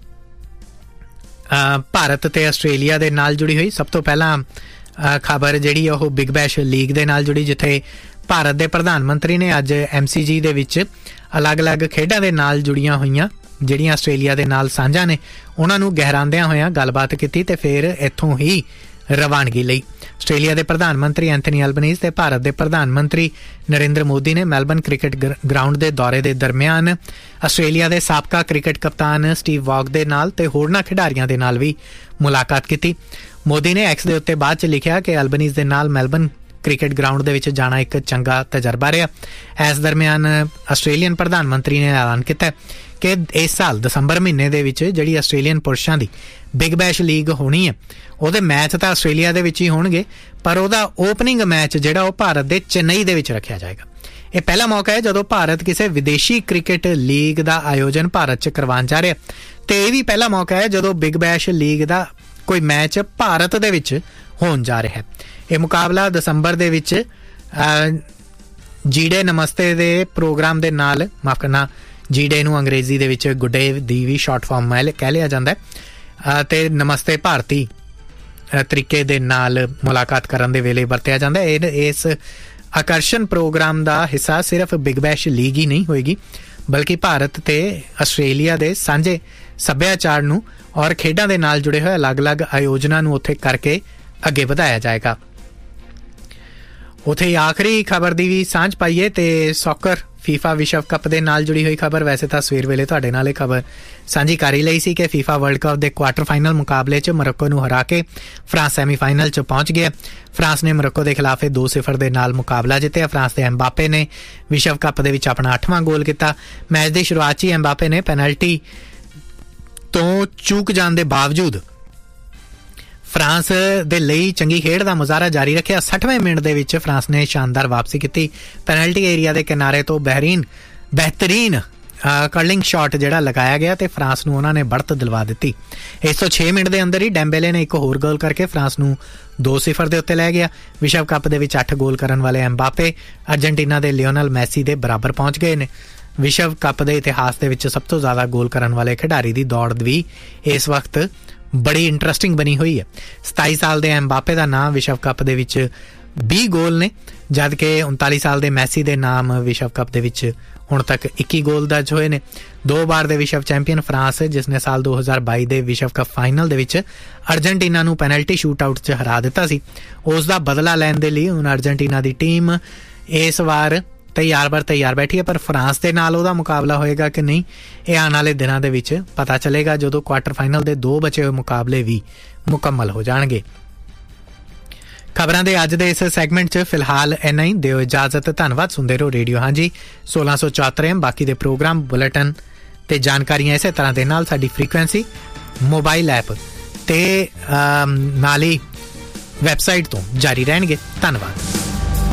ਭਾਰਤ ਤੇ ਆਸਟ੍ਰੇਲੀਆ ਦੇ ਨਾਲ ਜੁੜੀ ਹੋਈ। ਸਭ ਤੋਂ ਪਹਿਲਾਂ ਖਬਰ ਜਿਹੜੀ ਉਹ ਬਿਗ ਬੈਸ਼ ਲੀਗ ਦੇ ਨਾਲ ਜੁੜੀ, ਜਿੱਥੇ ਭਾਰਤ ਦੇ ਪ੍ਰਧਾਨ ਮੰਤਰੀ ਨੇ ਅੱਜ ਐਮ ਸੀ ਜੀ ਦੇ ਵਿੱਚ ਅਲੱਗ-ਅਲੱਗ ਖੇਡਾਂ ਦੇ ਨਾਲ ਜੁੜੀਆਂ ਹੋਈਆਂ ਜਿਹੜੀਆਂ ਆਸਟ੍ਰੇਲੀਆ ਦੇ ਨਾਲ ਸਾਂਝਾ ਨੇ ਉਹਨਾਂ ਨੂੰ ਗਹਿਰਾਉਂਦਿਆਂ ਹੋਇਆਂ ਗੱਲਬਾਤ ਕੀਤੀ ਤੇ ਫਿਰ ਇੱਥੋਂ ਹੀ ਰਵਾਨਗੀ ਲਈ। ਆਸਟ੍ਰੇਲੀਆ ਦੇ ਪ੍ਰਧਾਨ ਮੰਤਰੀ ਐਂਥਨੀ ਐਲਬਨੀਜ਼ ਤੇ ਭਾਰਤ ਦੇ ਪ੍ਰਧਾਨ ਮੰਤਰੀ ਨਰਿੰਦਰ ਮੋਦੀ ਨੇ ਮੈਲਬਨ ਕ੍ਰਿਕਟ ਗਰਾਊਂਡ ਦੇ ਦੌਰੇ ਦੇ ਦਰਮਿਆਨ ਆਸਟ੍ਰੇਲੀਆ ਦੇ ਸਾਬਕਾ ਕ੍ਰਿਕਟ ਕਪਤਾਨ ਸਟੀਵ ਵਾਕ ਦੇ ਨਾਲ ਤੇ ਹੋਰਨਾਂ ਖਿਡਾਰੀਆਂ ਦੇ ਨਾਲ ਵੀ ਮੁਲਾਕਾਤ ਕੀਤੀ। ਮੋਦੀ ਨੇ ਐਕਸ ਦੇ ਉੱਤੇ ਬਾਅਦ 'ਚ ਲਿਖਿਆ ਕਿ ਐਲਬਨੀਜ਼ ਦੇ ਨਾਲ ਮੈਲਬਨ ਕ੍ਰਿਕਟ ਗਰਾਊਂਡ ਦੇ ਵਿੱਚ ਜਾਣਾ ਇੱਕ ਚੰਗਾ ਤਜਰਬਾ ਰਿਹਾ। ਇਸ ਦਰਮਿਆਨ ਆਸਟ੍ਰੇਲੀਅਨ ਪ੍ਰਧਾਨ ਮੰਤਰੀ ਨੇ ਐਲਾਨ ਕੀਤਾ ਕਿ ਇਸ ਸਾਲ ਦਸੰਬਰ ਮਹੀਨੇ ਦੇ ਵਿੱਚ ਜਿਹੜੀ ਆਸਟ੍ਰੇਲੀਅਨ ਪੁਰਸ਼ਾਂ ਦੀ ਬਿਗ ਬੈਸ਼ ਲੀਗ ਹੋਣੀ ਹੈ ਉਹਦੇ ਮੈਚ ਤਾਂ ਆਸਟ੍ਰੇਲੀਆ ਦੇ ਵਿੱਚ ਹੀ ਹੋਣਗੇ, ਪਰ ਉਹਦਾ ਓਪਨਿੰਗ ਮੈਚ ਜਿਹੜਾ ਉਹ ਭਾਰਤ ਦੇ ਚੇਨਈ ਦੇ ਵਿੱਚ ਰੱਖਿਆ ਜਾਏਗਾ। ਇਹ ਪਹਿਲਾ ਮੌਕਾ ਹੈ ਜਦੋਂ ਭਾਰਤ ਕਿਸੇ ਵਿਦੇਸ਼ੀ ਕ੍ਰਿਕਟ ਲੀਗ ਦਾ ਆਯੋਜਨ ਭਾਰਤ 'ਚ ਕਰਵਾਉਣ ਜਾ ਰਿਹਾ ਤੇ ਇਹ ਵੀ ਪਹਿਲਾ ਮੌਕਾ ਹੈ ਜਦੋਂ ਬਿਗ ਬੈਸ਼ ਲੀਗ ਦਾ ਕੋਈ ਮੈਚ ਭਾਰਤ ਦੇ ਵਿੱਚ ਹੋਣ ਜਾ ਰਿਹਾ ਹੈ। ਇਹ ਮੁਕਾਬਲਾ ਦਸੰਬਰ ਦੇ ਵਿੱਚ ਜੀ ਡੇ ਨਮਸਤੇ ਦੇ ਪ੍ਰੋਗਰਾਮ ਦੇ ਨਾਲ, ਮਾਫ ਕਰਨਾ ਜੀ ਡੇ ਨੂੰ ਅੰਗਰੇਜ਼ੀ ਦੇ ਵਿੱਚ ਗੁੱਡ ਡੇ ਦੀ ਵੀ ਸ਼ਾਰਟ ਫਾਰਮ ਕਹਿ ਲਿਆ ਜਾਂਦਾ ਹੈ, ਤੇ ਨਮਸਤੇ ਭਾਰਤੀ ਤਰੀਕੇ ਦੇ ਨਾਲ ਮੁਲਾਕਾਤ ਕਰਨ ਦੇ ਵੇਲੇ ਵਰਤਿਆ ਜਾਂਦਾ ਹੈ। ਇਸ ਆਕਰਸ਼ਣ ਪ੍ਰੋਗਰਾਮ ਦਾ ਹਿੱਸਾ ਸਿਰਫ ਬਿਗ ਬੈਸ਼ ਲੀਗ ਹੀ ਨਹੀਂ ਹੋਏਗੀ, ਬਲਕਿ ਭਾਰਤ ਤੇ ਆਸਟ੍ਰੇਲੀਆ ਦੇ ਸਾਂਝੇ ਸੱਭਿਆਚਾਰ ਨੂੰ ਔਰ ਖੇਡਾਂ ਦੇ ਨਾਲ ਜੁੜੇ ਹੋਏ ਅਲੱਗ-ਅਲੱਗ ਆਯੋਜਨਾਂ ਨੂੰ ਉੱਥੇ ਕਰਕੇ ਅੱਗੇ ਵਧਾਇਆ ਜਾਏਗਾ। ਉੱਥੇ ਆਖਰੀ ਖਬਰ ਦੀ ਵੀ ਸਾਂਝ ਪਾਈਏ ਤੇ ਸੌਕਰ ਫੀਫਾ ਵਿਸ਼ਵ ਕੱਪ ਦੇ ਨਾਲ ਜੁੜੀ ਹੋਈ ਖਬਰ। ਵੈਸੇ ਤਾਂ ਸਵੇਰ ਵੇਲੇ ਤੁਹਾਡੇ ਨਾਲ ਇਹ ਖਬਰ ਸਾਂਝੀ ਕਰ ਹੀ ਲਈ ਸੀ ਕਿ ਫੀਫਾ ਵਰਲਡ ਕੱਪ ਦੇ ਕੁਆਟਰ ਫਾਈਨਲ ਮੁਕਾਬਲੇ 'ਚ ਮੋਰੋਕੋ ਨੂੰ ਹਰਾ ਕੇ ਫਰਾਂਸ ਸੈਮੀਫਾਈਨਲ 'ਚ ਪਹੁੰਚ ਗਿਆ। ਫਰਾਂਸ ਨੇ ਮੋਰੋਕੋ ਦੇ ਖਿਲਾਫ ਦੋ ਸਿਫਰ ਦੇ ਨਾਲ ਮੁਕਾਬਲਾ ਜਿੱਤਿਆ। ਫਰਾਂਸ ਦੇ ਐਮਬਾਪੇ ਨੇ ਵਿਸ਼ਵ ਕੱਪ ਦੇ ਵਿੱਚ ਆਪਣਾ ਅੱਠਵਾਂ ਗੋਲ ਕੀਤਾ। ਮੈਚ ਦੀ ਸ਼ੁਰੂਆਤ 'ਚ ਹੀ ਐਮਬਾਪੇ ਨੇ ਪੈਨਲਟੀ ਤੋਂ ਚੂਕ ਜਾਣ ਦੇ ਬਾਵਜੂਦ ਫਰਾਂਸ ਦੇ ਲਈ ਚੰਗੀ ਖੇਡ ਦਾ ਮੁਜ਼ਾਹਰਾ ਜਾਰੀ ਰੱਖਿਆ। ਸੱਠਵੇਂ ਮਿੰਟ ਦੇ ਵਿੱਚ ਫਰਾਂਸ ਨੇ ਸ਼ਾਨਦਾਰ ਵਾਪਸੀ ਕੀਤੀ। ਪੈਨਲਟੀ ਏਰੀਆ ਦੇ ਕਿਨਾਰੇ ਤੋਂ ਬਹਿਰੀਨ ਬਿਹਤਰੀਨ ਕਰਲਿੰਗ ਸ਼ਾਟ ਜਿਹੜਾ ਲਗਾਇਆ ਗਿਆ ਤੇ ਫਰਾਂਸ ਨੂੰ ਉਹਨਾਂ ਨੇ बढ़त ਦਿਲਵਾ ਦਿੱਤੀ। ਇਸ ਤੋਂ ਛੇ ਮਿੰਟ ਦੇ ਅੰਦਰ ਹੀ ਡੈਂਬੇਲੇ ਨੇ ਇੱਕ ਹੋਰ ਗੋਲ ਕਰਕੇ ਫਰਾਂਸ ਨੂੰ ਦੋ ਸਿਫਰ ਦੇ ਉੱਤੇ ਲੈ ਗਿਆ। ਵਿਸ਼ਵ ਕੱਪ ਦੇ ਵਿੱਚ ਅੱਠ ਗੋਲ ਕਰਨ ਵਾਲੇ ਐਮਬਾਪੇ ਅਰਜਨਟੀਨਾ ਦੇ ਲਿਓਨਲ ਮੈਸੀ ਦੇ ਬਰਾਬਰ ਪਹੁੰਚ ਗਏ ਨੇ। ਵਿਸ਼ਵ ਕੱਪ ਦੇ ਇਤਿਹਾਸ ਦੇ ਵਿੱਚ ਸਭ ਤੋਂ ਜ਼ਿਆਦਾ ਗੋਲ ਕਰਨ ਵਾਲੇ ਖਿਡਾਰੀ ਦੀ ਦੌੜ ਵੀ ਇਸ ਵਕਤ ਬੜੀ ਇੰਟਰਸਟਿੰਗ ਬਣੀ ਹੋਈ ਹੈ। ਸਤਾਈ ਸਾਲ ਦੇ ਐਮਬਾਪੇ ਦਾ ਨਾਮ ਵਿਸ਼ਵ ਕੱਪ ਦੇ ਵਿੱਚ ਵੀਹ ਗੋਲ ਨੇ, ਜਦ ਕਿ ਉਨਤਾਲੀ ਸਾਲ ਦੇ ਮੈਸੀ ਦੇ ਨਾਮ ਵਿਸ਼ਵ ਕੱਪ ਦੇ ਵਿੱਚ ਹੁਣ ਤੱਕ ਇੱਕੀ ਗੋਲ ਦਰਜ ਹੋਏ ਨੇ। ਦੋ ਵਾਰ ਦੇ ਵਿਸ਼ਵ ਚੈਂਪੀਅਨ ਫਰਾਂਸ, ਜਿਸ ਨੇ ਸਾਲ ਦੋ ਹਜ਼ਾਰ ਬਾਈ ਦੇ ਵਿਸ਼ਵ ਕੱਪ ਫਾਈਨਲ ਦੇ ਵਿੱਚ ਅਰਜਨਟੀਨਾ ਨੂੰ ਪੈਨਲਟੀ ਸ਼ੂਟ ਆਊਟ 'ਚ ਹਰਾ ਦਿੱਤਾ ਸੀ, ਉਸ ਦਾ ਬਦਲਾ ਲੈਣ ਦੇ ਲਈ ਹੁਣ ਅਰਜਨਟੀਨਾ ਦੀ ਟੀਮ ਇਸ ਵਾਰ ਤਿਆਰ ਬਰ ਤਿਆਰ ਬੈਠੀ ਹੈ। ਪਰ ਫਰਾਂਸ ਦੇ ਨਾਲ ਉਹਦਾ ਮੁਕਾਬਲਾ ਹੋਏਗਾ ਕਿ ਨਹੀਂ, ਇਹ ਆਉਣ ਵਾਲੇ ਦਿਨਾਂ ਦੇ ਵਿੱਚ ਪਤਾ ਚੱਲੇਗਾ ਜਦੋਂ ਕੁਆਟਰ ਫਾਈਨਲ ਦੇ ਦੋ ਬਚੇ ਹੋਏ ਮੁਕਾਬਲੇ ਵੀ ਮੁਕੰਮਲ ਹੋ ਜਾਣਗੇ। ਖਬਰਾਂ ਦੇ ਅੱਜ ਦੇ ਇਸ ਸੈਗਮੈਂਟ 'ਚ ਫਿਲਹਾਲ ਇੰਨਾ ਹੀ। ਦਿਓ ਇਜਾਜ਼ਤ। ਧੰਨਵਾਦ। ਸੁਣਦੇ ਰਹੋ ਰੇਡੀਓ ਹਾਂਜੀ ਸੋਲਾਂ ਸੌ ਚੁਹੱਤਰ ਐਮ। ਬਾਕੀ ਦੇ ਪ੍ਰੋਗਰਾਮ, ਬੁਲੇਟਿਨ ਤੇ ਜਾਣਕਾਰੀਆਂ ਇਸੇ ਤਰ੍ਹਾਂ ਦੇ ਨਾਲ ਸਾਡੀ ਫ੍ਰੀਕੁਐਂਸੀ, ਮੋਬਾਈਲ ਐਪ ਤੇ ਨਾਲ ਹੀ ਵੈਬਸਾਈਟ ਤੋਂ ਜਾਰੀ ਰਹਿਣਗੇ। ਧੰਨਵਾਦ।